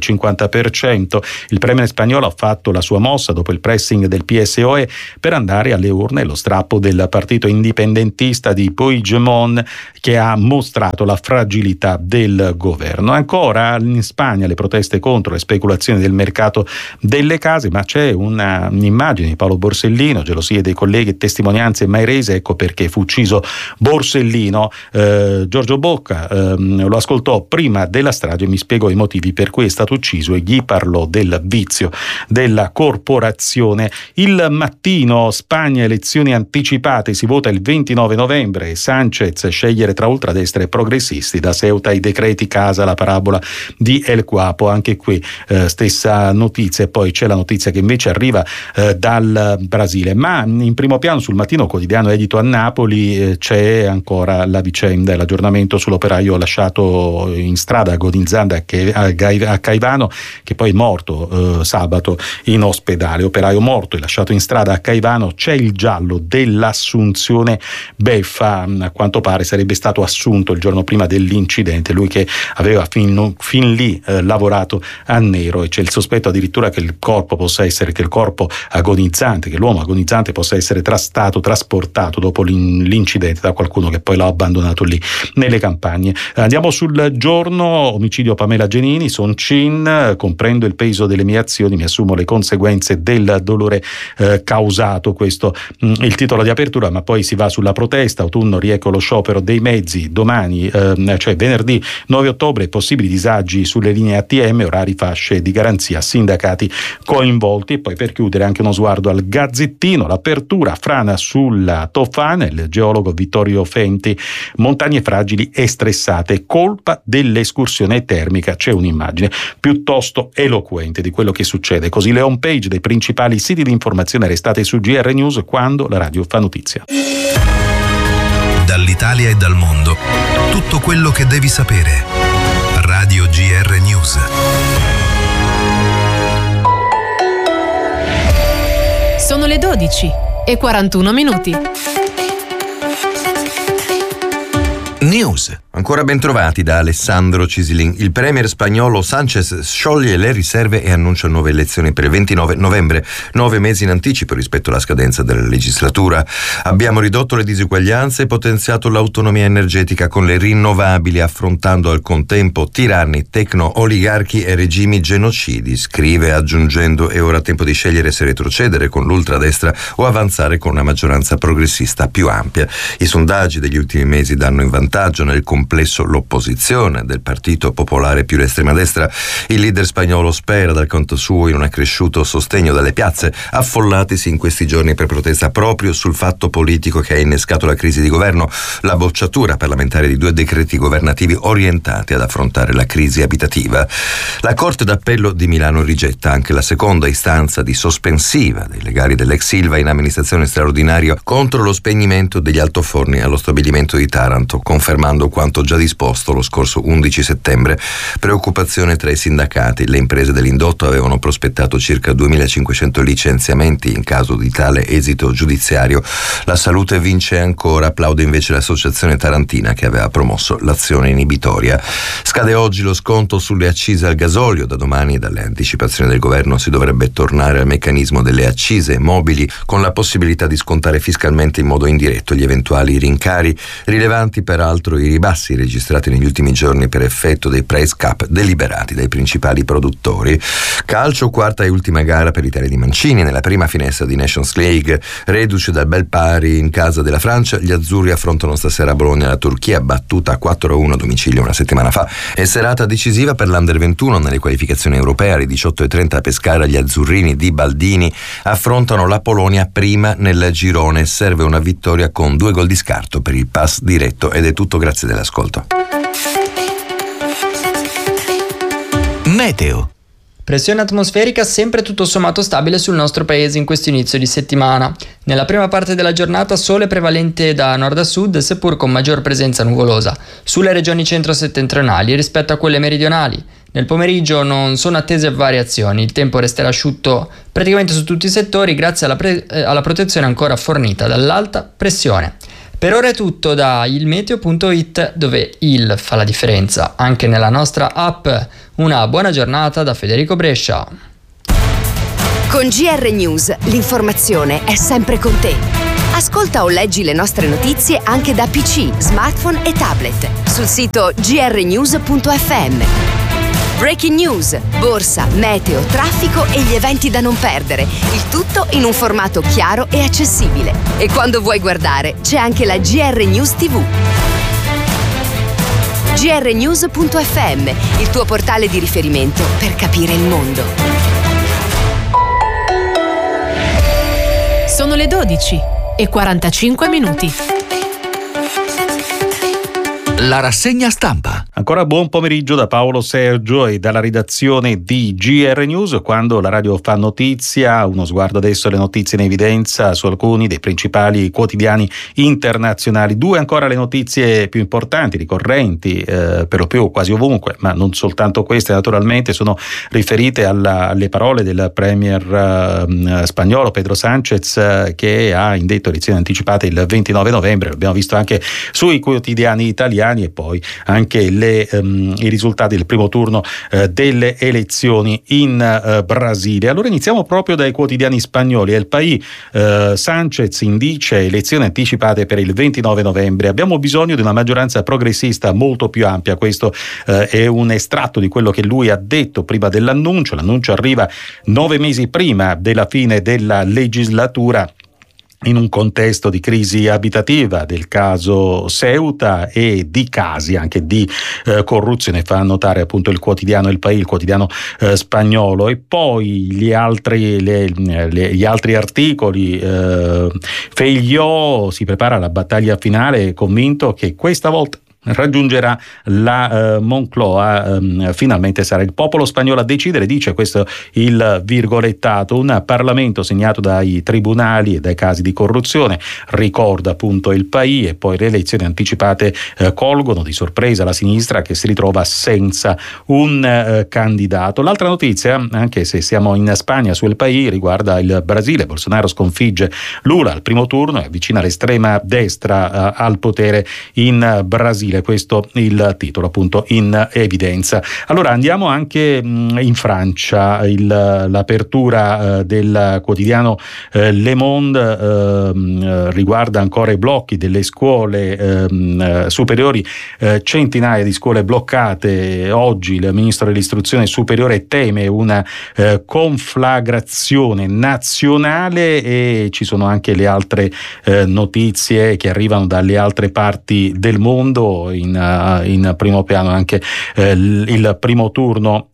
50%. Il premier spagnolo ha fatto la sua mossa dopo il pressing del PSOE per andare alle urne, lo strappo del partito indipendentista di Puigdemont che ha mostrato la fragilità del governo. Ancora in Spagna le proteste contro le speculazioni del mercato delle case, ma c'è un'immagine di Paolo Borsellino, gelosie dei colleghi e testimonianze mai rese, ecco perché fu ucciso Borsellino. Giorgio Bocca lo ascoltò prima della strage e mi spiegò i motivi per cui è stato ucciso e gli parlò del vizio della corporazione. Il Mattino, Spagna, elezioni anticipate, si vota il 29 novembre, Sanchez scegliere tra ultradestra e progressisti, da Ceuta ai decreti casa, la parabola di El Guapo, anche qui stessa notizia. E poi c'è la notizia che invece arriva dal Brasile, ma in primo piano sul Mattino, quotidiano edito a Napoli, c'è ancora la vicenda e l'aggiornamento sull'operaio lasciato in strada agonizzando a Caivano, che poi è morto sabato in ospedale. Operaio morto e lasciato in strada a Caivano. C'è il giallo dell'Assunzione Beffa, a quanto pare sarebbe stato assunto il giorno prima dell'incidente, lui che aveva fin lì lavorato a nero, e c'è il sospetto addirittura che il corpo agonizzante, che l'uomo agonizzante possa essere trasportato dopo l'incidente da qualcuno che poi l'ha abbandonato lì nelle campagne. Andiamo sul Giorno, omicidio Pamela Genini, Soncin, comprendo il peso delle mie azioni, mi assumo le conseguenze del dolore causato, questo il titolo di apertura, ma poi si va sulla protesta, autunno rieco lo sciopero dei mezzi, domani cioè venerdì 9 ottobre possibili disagi sulle linee ATM, orari, fasce di garanzia, sindacati coinvolti. E poi per chiudere anche uno sguardo al Gazzettino, l'apertura, frana sulla Tofana, il geologo Vittorio Fenti, montagne fragili e stressate, colpa dell'escursione termica. C'è un'immagine piuttosto eloquente di quello che succede, così le home page dei principali siti di informazione restate su GR News quando la radio fa notizia. Dall'Italia e dal mondo, tutto quello che devi sapere. Radio GR News. Sono le 12:41. News. Ancora ben trovati da Alessandro Cisilin. Il premier spagnolo Sanchez scioglie le riserve e annuncia nuove elezioni per il 29 novembre, 9 mesi in anticipo rispetto alla scadenza della legislatura. Abbiamo ridotto le disuguaglianze e potenziato l'autonomia energetica con le rinnovabili, affrontando al contempo tiranni, tecno-oligarchi e regimi genocidi, scrive, aggiungendo: è ora tempo di scegliere se retrocedere con l'ultradestra o avanzare con una maggioranza progressista più ampia. I sondaggi degli ultimi mesi danno in vantaggio nel complesso l'opposizione del Partito Popolare più l'estrema destra. Il leader spagnolo spera dal conto suo in un accresciuto sostegno dalle piazze, affollatisi in questi giorni per protesta proprio sul fatto politico che ha innescato la crisi di governo, la bocciatura parlamentare di 2 decreti governativi orientati ad affrontare la crisi abitativa. La Corte d'Appello di Milano rigetta anche la seconda istanza di sospensiva dei legali dell'ex Ilva in amministrazione straordinaria contro lo spegnimento degli altoforni allo stabilimento di Taranto, confermando quanto quanto già disposto lo scorso 11 settembre. Preoccupazione tra i sindacati. Le imprese dell'indotto avevano prospettato circa 2500 licenziamenti in caso di tale esito giudiziario. La salute vince ancora, applaude invece l'associazione tarantina che aveva promosso l'azione inibitoria. Scade oggi lo sconto sulle accise al gasolio. Da domani, dalle anticipazioni del governo, si dovrebbe tornare al meccanismo delle accise mobili, con la possibilità di scontare fiscalmente in modo indiretto gli eventuali rincari. Rilevanti peraltro i ribassi registrati negli ultimi giorni per effetto dei price cap deliberati dai principali produttori. Calcio, quarta e ultima gara per l'Italia di Mancini nella prima finestra di Nations League. Reduce dal bel pari in casa della Francia, gli azzurri affrontano stasera a Bologna la Turchia, battuta 4-1 a domicilio una settimana fa. È serata decisiva per l'Under 21 nelle qualificazioni europee. Alle 18:30 a Pescara gli azzurrini di Baldini affrontano la Polonia prima nel girone. Serve una vittoria con 2 gol di scarto per il pass diretto. Ed è tutto, grazie dell'ascolto. Meteo. Pressione atmosferica sempre tutto sommato stabile sul nostro paese in questo inizio di settimana. Nella prima parte della giornata sole prevalente da nord a sud, seppur con maggior presenza nuvolosa, sulle regioni centro-settentrionali rispetto a quelle meridionali. Nel pomeriggio non sono attese variazioni, il tempo resterà asciutto praticamente su tutti i settori grazie alla protezione ancora fornita dall'alta pressione. Per ora è tutto da ilmeteo.it, dove il fa la differenza anche nella nostra app. Una buona giornata da Federico Brescia. Con GR News l'informazione è sempre con te. Ascolta o leggi le nostre notizie anche da PC, smartphone e tablet sul sito grnews.fm. Breaking news, borsa, meteo, traffico e gli eventi da non perdere. Il tutto in un formato chiaro e accessibile. E quando vuoi guardare, c'è anche la GR News TV. grnews.fm, il tuo portale di riferimento per capire il mondo. Sono le 12:45. La rassegna stampa. Ancora buon pomeriggio da Paolo Sergio e dalla redazione di GR News. Quando la radio fa notizia, uno sguardo adesso alle notizie in evidenza su alcuni dei principali quotidiani internazionali. 2 ancora le notizie più importanti, ricorrenti, per lo più quasi ovunque, ma non soltanto queste naturalmente, sono riferite alle parole del premier spagnolo Pedro Sánchez, che ha indetto elezioni anticipate il 29 novembre. L'abbiamo visto anche sui quotidiani italiani, e poi anche i risultati del primo turno delle elezioni in Brasile. Allora iniziamo proprio dai quotidiani spagnoli. El País, Sánchez indice elezioni anticipate per il 29 novembre. Abbiamo bisogno di una maggioranza progressista molto più ampia. Questo è un estratto di quello che lui ha detto prima dell'annuncio. L'annuncio arriva 9 mesi prima della fine della legislatura, in un contesto di crisi abitativa, del caso Ceuta e di casi anche di corruzione, fa notare appunto il quotidiano El País, il quotidiano spagnolo. E poi gli altri articoli. Feijóo si prepara alla battaglia finale, convinto che questa volta raggiungerà la Moncloa, finalmente sarà il popolo spagnolo a decidere, dice, questo il virgolettato, un Parlamento segnato dai tribunali e dai casi di corruzione, ricorda appunto il País. E poi le elezioni anticipate colgono di sorpresa la sinistra, che si ritrova senza un candidato. L'altra notizia, anche se siamo in Spagna, sul País, riguarda il Brasile. Bolsonaro sconfigge Lula al primo turno e avvicina l'estrema destra al potere in Brasile. Questo il titolo appunto in evidenza. Allora andiamo anche in Francia. L'apertura del quotidiano Le Monde riguarda ancora i blocchi delle scuole superiori, centinaia di scuole bloccate. Oggi il ministro dell'istruzione superiore teme una conflagrazione nazionale, e ci sono anche le altre notizie che arrivano dalle altre parti del mondo. In primo piano anche il primo turno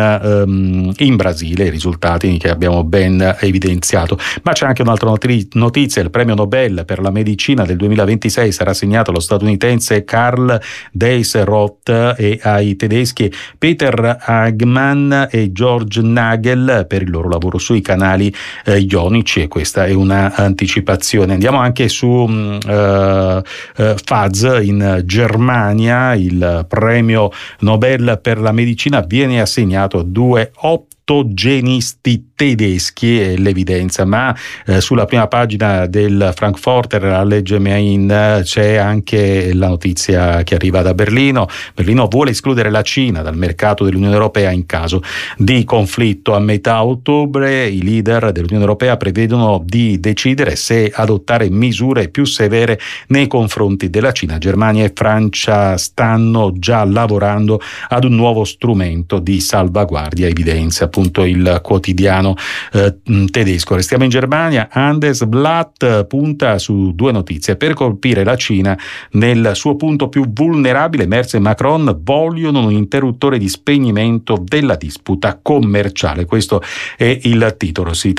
in Brasile, i risultati che abbiamo ben evidenziato. Ma c'è anche un'altra notizia: il premio Nobel per la medicina del 2026 sarà assegnato allo statunitense Karl Deisroth e ai tedeschi Peter Hagmann e George Nagel per il loro lavoro sui canali ionici, e questa è una anticipazione. Andiamo anche su Faz in Germania. Germania il premio Nobel per la medicina viene assegnato a due ottogenisti tedeschi, è l'evidenza, ma sulla prima pagina del Frankfurter Allgemeine c'è anche la notizia che arriva da Berlino. Berlino vuole escludere la Cina dal mercato dell'Unione Europea in caso di conflitto. A metà ottobre i leader dell'Unione Europea prevedono di decidere se adottare misure più severe nei confronti della Cina. Germania e Francia stanno già lavorando ad un nuovo strumento di salvaguardia, evidenzia appunto il quotidiano tedesco. Restiamo in Germania. Handelsblatt punta su due notizie. Per colpire la Cina nel suo punto più vulnerabile, Merz e Macron vogliono un interruttore di spegnimento della disputa commerciale. Questo è il titolo. Si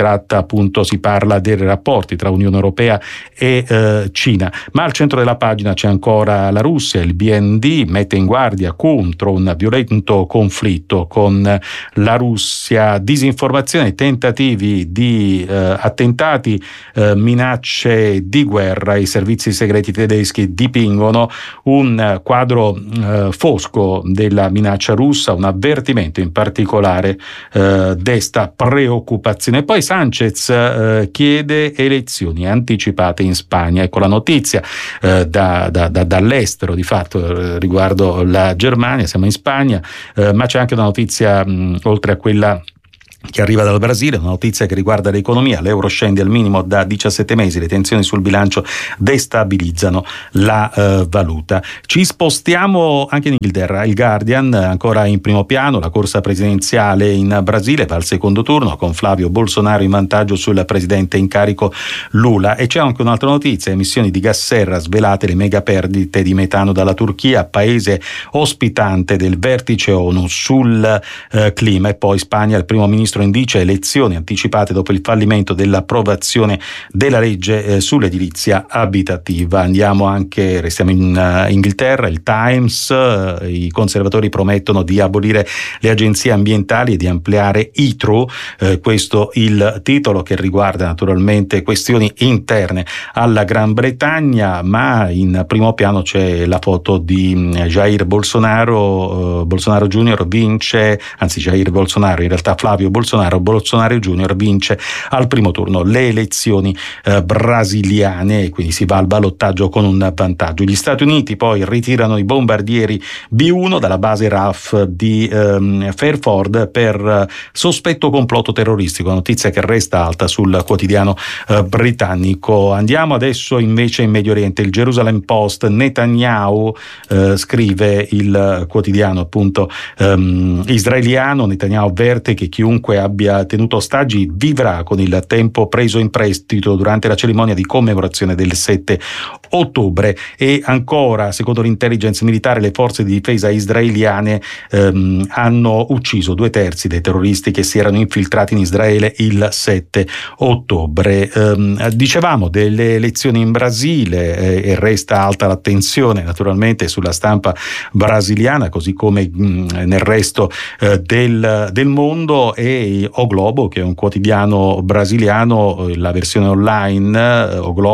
parla dei rapporti tra Unione Europea e Cina, ma al centro della pagina c'è ancora la Russia. Il BND mette in guardia contro un violento conflitto con la Russia, disinformazione, tentativi di attentati, minacce di guerra. I servizi segreti tedeschi dipingono un quadro fosco della minaccia russa. Un avvertimento in particolare desta preoccupazione. Poi Sanchez chiede elezioni anticipate in Spagna. Ecco la notizia dall'estero di fatto riguardo la Germania. Siamo in Spagna, ma c'è anche una notizia oltre a quella che arriva dal Brasile, una notizia che riguarda l'economia. L'euro scende al minimo da 17 mesi, le tensioni sul bilancio destabilizzano la valuta. Ci spostiamo anche in Inghilterra. Il Guardian ancora in primo piano, la corsa presidenziale in Brasile va al secondo turno con Flavio Bolsonaro in vantaggio sul presidente in carico Lula. E c'è anche un'altra notizia: emissioni di gas serra svelate, le mega perdite di metano dalla Turchia, paese ospitante del vertice ONU sul clima. E poi Spagna, il primo ministro indice elezioni anticipate dopo il fallimento dell'approvazione della legge sull'edilizia abitativa. Restiamo in Inghilterra. Il Times, i conservatori promettono di abolire le agenzie ambientali e di ampliare ITRO, questo il titolo, che riguarda naturalmente questioni interne alla Gran Bretagna, ma in primo piano c'è la foto di Jair Bolsonaro. Bolsonaro Junior vince, anzi Jair Bolsonaro, in realtà Flavio Bolsonaro Junior vince al primo turno le elezioni brasiliane e quindi si va al ballottaggio con un vantaggio. Gli Stati Uniti poi ritirano i bombardieri B-1 dalla base RAF di Fairford per sospetto complotto terroristico, notizia che resta alta sul quotidiano britannico. Andiamo adesso invece in Medio Oriente. Il Jerusalem Post, Netanyahu, scrive il quotidiano appunto israeliano. Netanyahu avverte che chiunque abbia tenuto ostaggi vivrà con il tempo preso in prestito durante la cerimonia di commemorazione del 7 ottobre. E ancora, secondo l'intelligence militare, le forze di difesa israeliane hanno ucciso 2/3 dei terroristi che si erano infiltrati in Israele il 7 ottobre. Dicevamo delle elezioni in Brasile e resta alta l'attenzione naturalmente sulla stampa brasiliana, così come nel resto del mondo. E O Globo, che è un quotidiano brasiliano, la versione online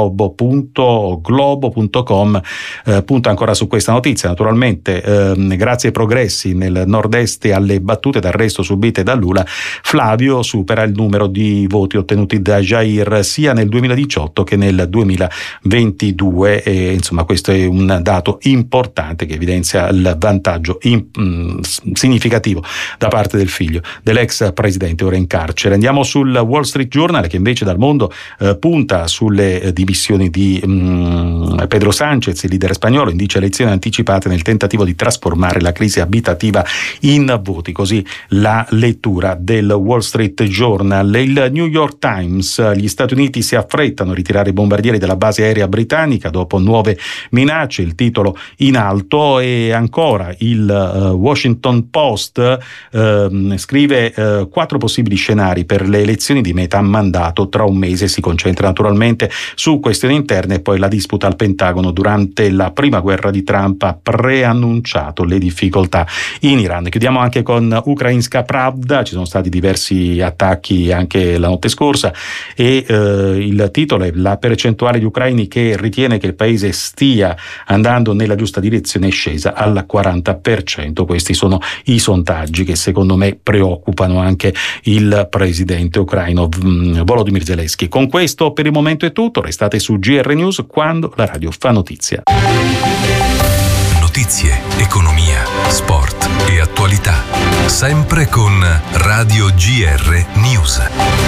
oglobo.com punta ancora su questa notizia. Naturalmente grazie ai progressi nel nord-est e alle battute d'arresto subite da Lula, Flavio supera il numero di voti ottenuti da Jair sia nel 2018 che nel 2022 e insomma questo è un dato importante che evidenzia il vantaggio significativo da parte del figlio dell'ex presidente ora in carcere. Andiamo sul Wall Street Journal, che invece dal mondo punta sulle dimissioni di Pedro Sánchez, il leader spagnolo, indice elezioni anticipate nel tentativo di trasformare la crisi abitativa in voti. Così la lettura del Wall Street Journal. Il New York Times, gli Stati Uniti si affrettano a ritirare i bombardieri dalla base aerea britannica dopo nuove minacce, il titolo in alto. E ancora il Washington Post scrive 4 4 possibili scenari per le elezioni di metà mandato tra un mese. Si concentra naturalmente su questioni interne e poi la disputa al Pentagono. Durante la prima guerra di Trump ha preannunciato le difficoltà in Iran. Chiudiamo anche con Ukrainska Pravda. Ci sono stati diversi attacchi anche la notte scorsa e il titolo è: la percentuale di ucraini che ritiene che il paese stia andando nella giusta direzione è scesa al 40%. Questi sono i sondaggi che secondo me preoccupano anche il presidente ucraino Volodymyr Zelensky. Con questo per il momento è tutto. Restate su GR News, quando la radio fa notizia. Notizie, economia, sport e attualità. Sempre con Radio GR News.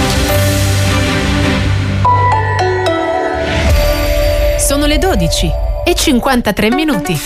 Sono le 12:53.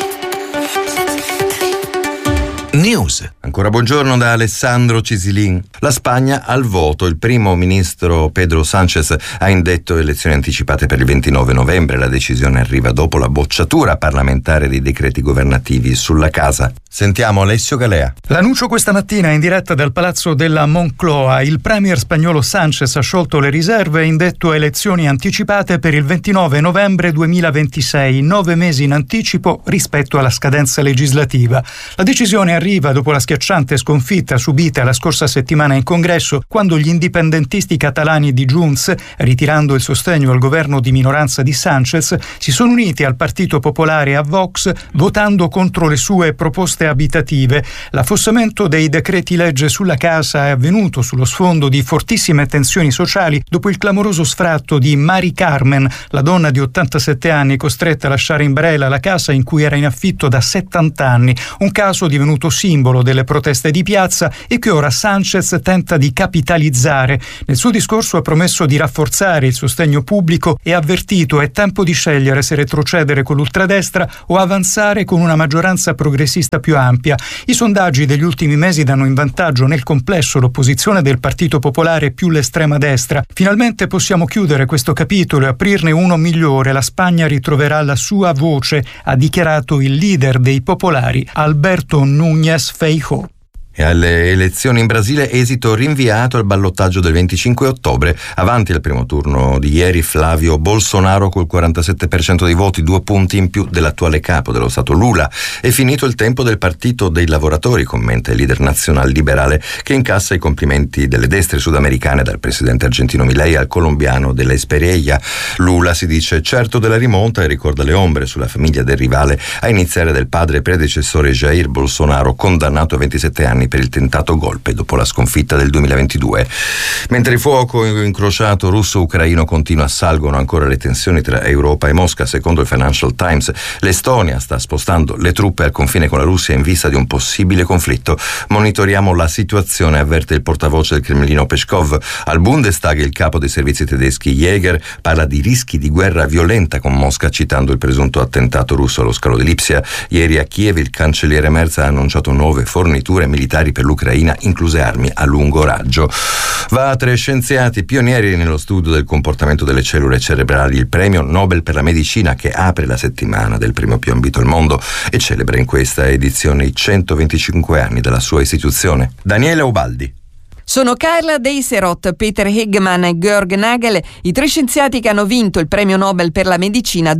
News. Ancora buongiorno da Alessandro Cisilin. La Spagna al voto. Il primo ministro Pedro Sánchez ha indetto elezioni anticipate per il 29 novembre. La decisione arriva dopo la bocciatura parlamentare dei decreti governativi sulla casa. Sentiamo Alessio Galea. L'annuncio questa mattina in diretta dal Palazzo della Moncloa. Il premier spagnolo Sánchez ha sciolto le riserve e indetto elezioni anticipate per il 29 novembre 2026, 9 mesi in anticipo rispetto alla scadenza legislativa. La decisione arriva dopo la schiacciante sconfitta subita la scorsa settimana in Congresso, quando gli indipendentisti catalani di Junts, ritirando il sostegno al governo di minoranza di Sánchez, si sono uniti al Partito Popolare e a Vox, votando contro le sue proposte abitative. L'affossamento dei decreti legge sulla casa è avvenuto sullo sfondo di fortissime tensioni sociali dopo il clamoroso sfratto di Mari Carmen, la donna di 87 anni costretta a lasciare in Brela la casa in cui era in affitto da 70 anni, un caso divenuto simbolo delle proteste di piazza e che ora Sánchez tenta di capitalizzare. Nel suo discorso ha promesso di rafforzare il sostegno pubblico e ha avvertito: è tempo di scegliere se retrocedere con l'ultradestra o avanzare con una maggioranza progressista più ampia. I sondaggi degli ultimi mesi danno in vantaggio nel complesso l'opposizione del Partito Popolare più l'estrema destra. Finalmente possiamo chiudere questo capitolo e aprirne uno migliore. La Spagna ritroverà la sua voce, ha dichiarato il leader dei popolari, Alberto Núñez Feijóo. E alle elezioni in Brasile, esito rinviato al ballottaggio del 25 ottobre. Avanti al primo turno di ieri Flavio Bolsonaro col 47% dei voti, 2 punti in più dell'attuale capo dello Stato Lula. È finito il tempo del partito dei lavoratori, commenta il leader nazional liberale, che incassa i complimenti delle destre sudamericane, dal presidente argentino Milei al colombiano della Espriella. Lula si dice certo della rimonta e ricorda le ombre sulla famiglia del rivale, a iniziare del padre predecessore Jair Bolsonaro, condannato a 27 anni per il tentato golpe dopo la sconfitta del 2022. Mentre il fuoco incrociato russo-ucraino continua, salgono ancora le tensioni tra Europa e Mosca. Secondo il Financial Times, l'Estonia sta spostando le truppe al confine con la Russia in vista di un possibile conflitto. Monitoriamo la situazione, avverte il portavoce del Cremlino Peskov. Al Bundestag il capo dei servizi tedeschi Jäger parla di rischi di guerra violenta con Mosca, citando il presunto attentato russo allo scalo di Lipsia. Ieri a Kiev il cancelliere Merz ha annunciato nuove forniture militari per l'Ucraina, incluse armi a lungo raggio. Va a 3 scienziati pionieri nello studio del comportamento delle cellule cerebrali il premio Nobel per la medicina, che apre la settimana del premio più ambito al mondo e celebra in questa edizione i 125 anni dalla sua istituzione. Daniele Ubaldi. Sono Carla Deiserot, Peter Hegemann e Georg Nagel, i 3 scienziati che hanno vinto il premio Nobel per la medicina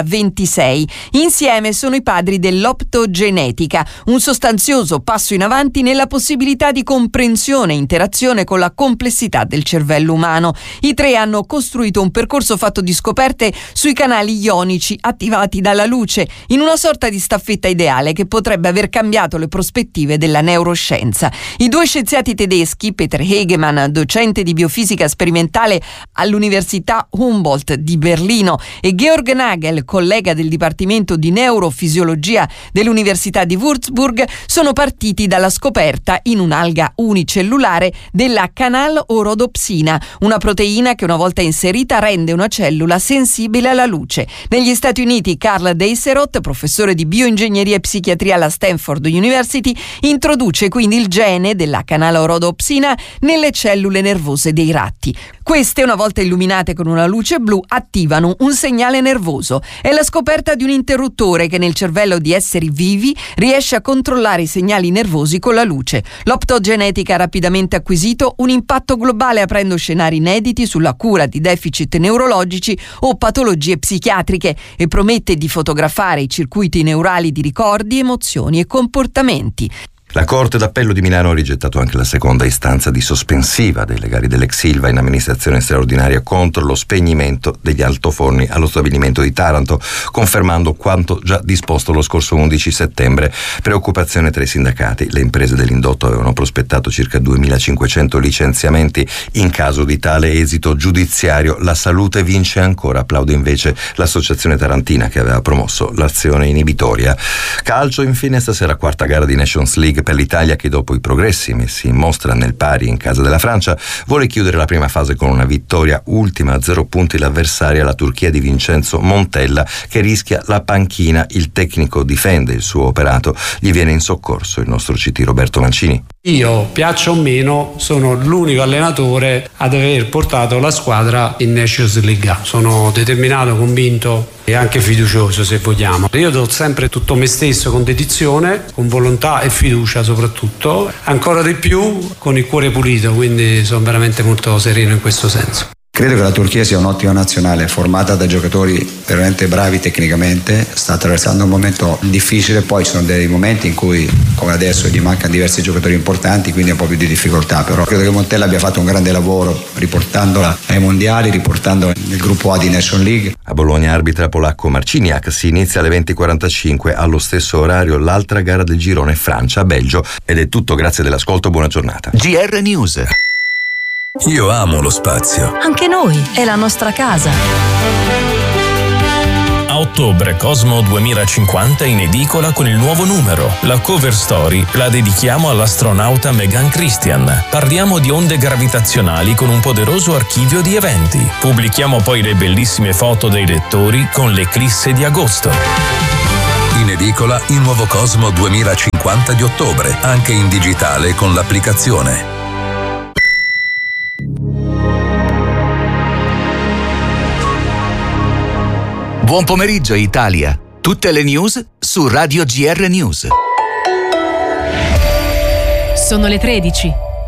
2026. Insieme sono i padri dell'optogenetica, un sostanzioso passo in avanti nella possibilità di comprensione e interazione con la complessità del cervello umano. I 3 hanno costruito un percorso fatto di scoperte sui canali ionici attivati dalla luce, in una sorta di staffetta ideale che potrebbe aver cambiato le prospettive della neuroscienza. I 2 scienziati tedeschi, Peter Hegemann, docente di biofisica sperimentale all'Università Humboldt di Berlino, e Georg Nagel, collega del Dipartimento di Neurofisiologia dell'Università di Würzburg, sono partiti dalla scoperta in un'alga unicellulare della canal-orodopsina, una proteina che una volta inserita rende una cellula sensibile alla luce. Negli Stati Uniti Carl Deiserot, professore di bioingegneria e psichiatria alla Stanford University, introduce quindi il gene della canal-orodopsina melatonina nelle cellule nervose dei ratti. Queste, una volta illuminate con una luce blu, attivano un segnale nervoso. È la scoperta di un interruttore che nel cervello di esseri vivi riesce a controllare i segnali nervosi con la luce. L'optogenetica ha rapidamente acquisito un impatto globale, aprendo scenari inediti sulla cura di deficit neurologici o patologie psichiatriche, e promette di fotografare i circuiti neurali di ricordi, emozioni e comportamenti. La Corte d'Appello di Milano ha rigettato anche la seconda istanza di sospensiva dei legali dell'ex Ilva in amministrazione straordinaria contro lo spegnimento degli altoforni allo stabilimento di Taranto, confermando quanto già disposto lo scorso 11 settembre. Preoccupazione tra i sindacati. Le imprese dell'indotto avevano prospettato circa 2.500 licenziamenti. In caso di tale esito giudiziario, la salute vince ancora. Applaude invece l'associazione tarantina che aveva promosso l'azione inibitoria. Calcio, infine, stasera quarta gara di Nations League per l'Italia, che dopo i progressi messi in mostra nel pari in casa della Francia vuole chiudere la prima fase con una vittoria. Ultima a 0 punti l'avversaria, la Turchia di Vincenzo Montella, che rischia la panchina. Il tecnico difende il suo operato, gli viene in soccorso il nostro CT Roberto Mancini. Io, piaccia o meno, sono l'unico allenatore ad aver portato la squadra in Nations League. Sono determinato, convinto e anche fiducioso, se vogliamo. Io do sempre tutto me stesso con dedizione, con volontà e fiducia soprattutto, ancora di più con il cuore pulito, quindi sono veramente molto sereno in questo senso. Credo che la Turchia sia un'ottima nazionale, formata da giocatori veramente bravi tecnicamente, sta attraversando un momento difficile, poi ci sono dei momenti in cui, come adesso, gli mancano diversi giocatori importanti, quindi è un po' più di difficoltà, però credo che Montella abbia fatto un grande lavoro riportandola ai mondiali, riportandola nel gruppo A di Nations League. A Bologna arbitra polacco Marciniak. Si inizia alle 20:45, allo stesso orario l'altra gara del girone Francia-Belgio. Ed è tutto, grazie dell'ascolto, buona giornata. GR News. Io amo lo spazio. Anche noi, è la nostra casa. A ottobre Cosmo 2050 in edicola con il nuovo numero. La cover story la dedichiamo all'astronauta Megan Christian. Parliamo di onde gravitazionali con un poderoso archivio di eventi. Pubblichiamo poi le bellissime foto dei lettori con l'eclisse di agosto. In edicola il nuovo Cosmo 2050 di ottobre, anche in digitale con l'applicazione. Buon pomeriggio Italia. Tutte le news su Radio GR News. Sono le 13.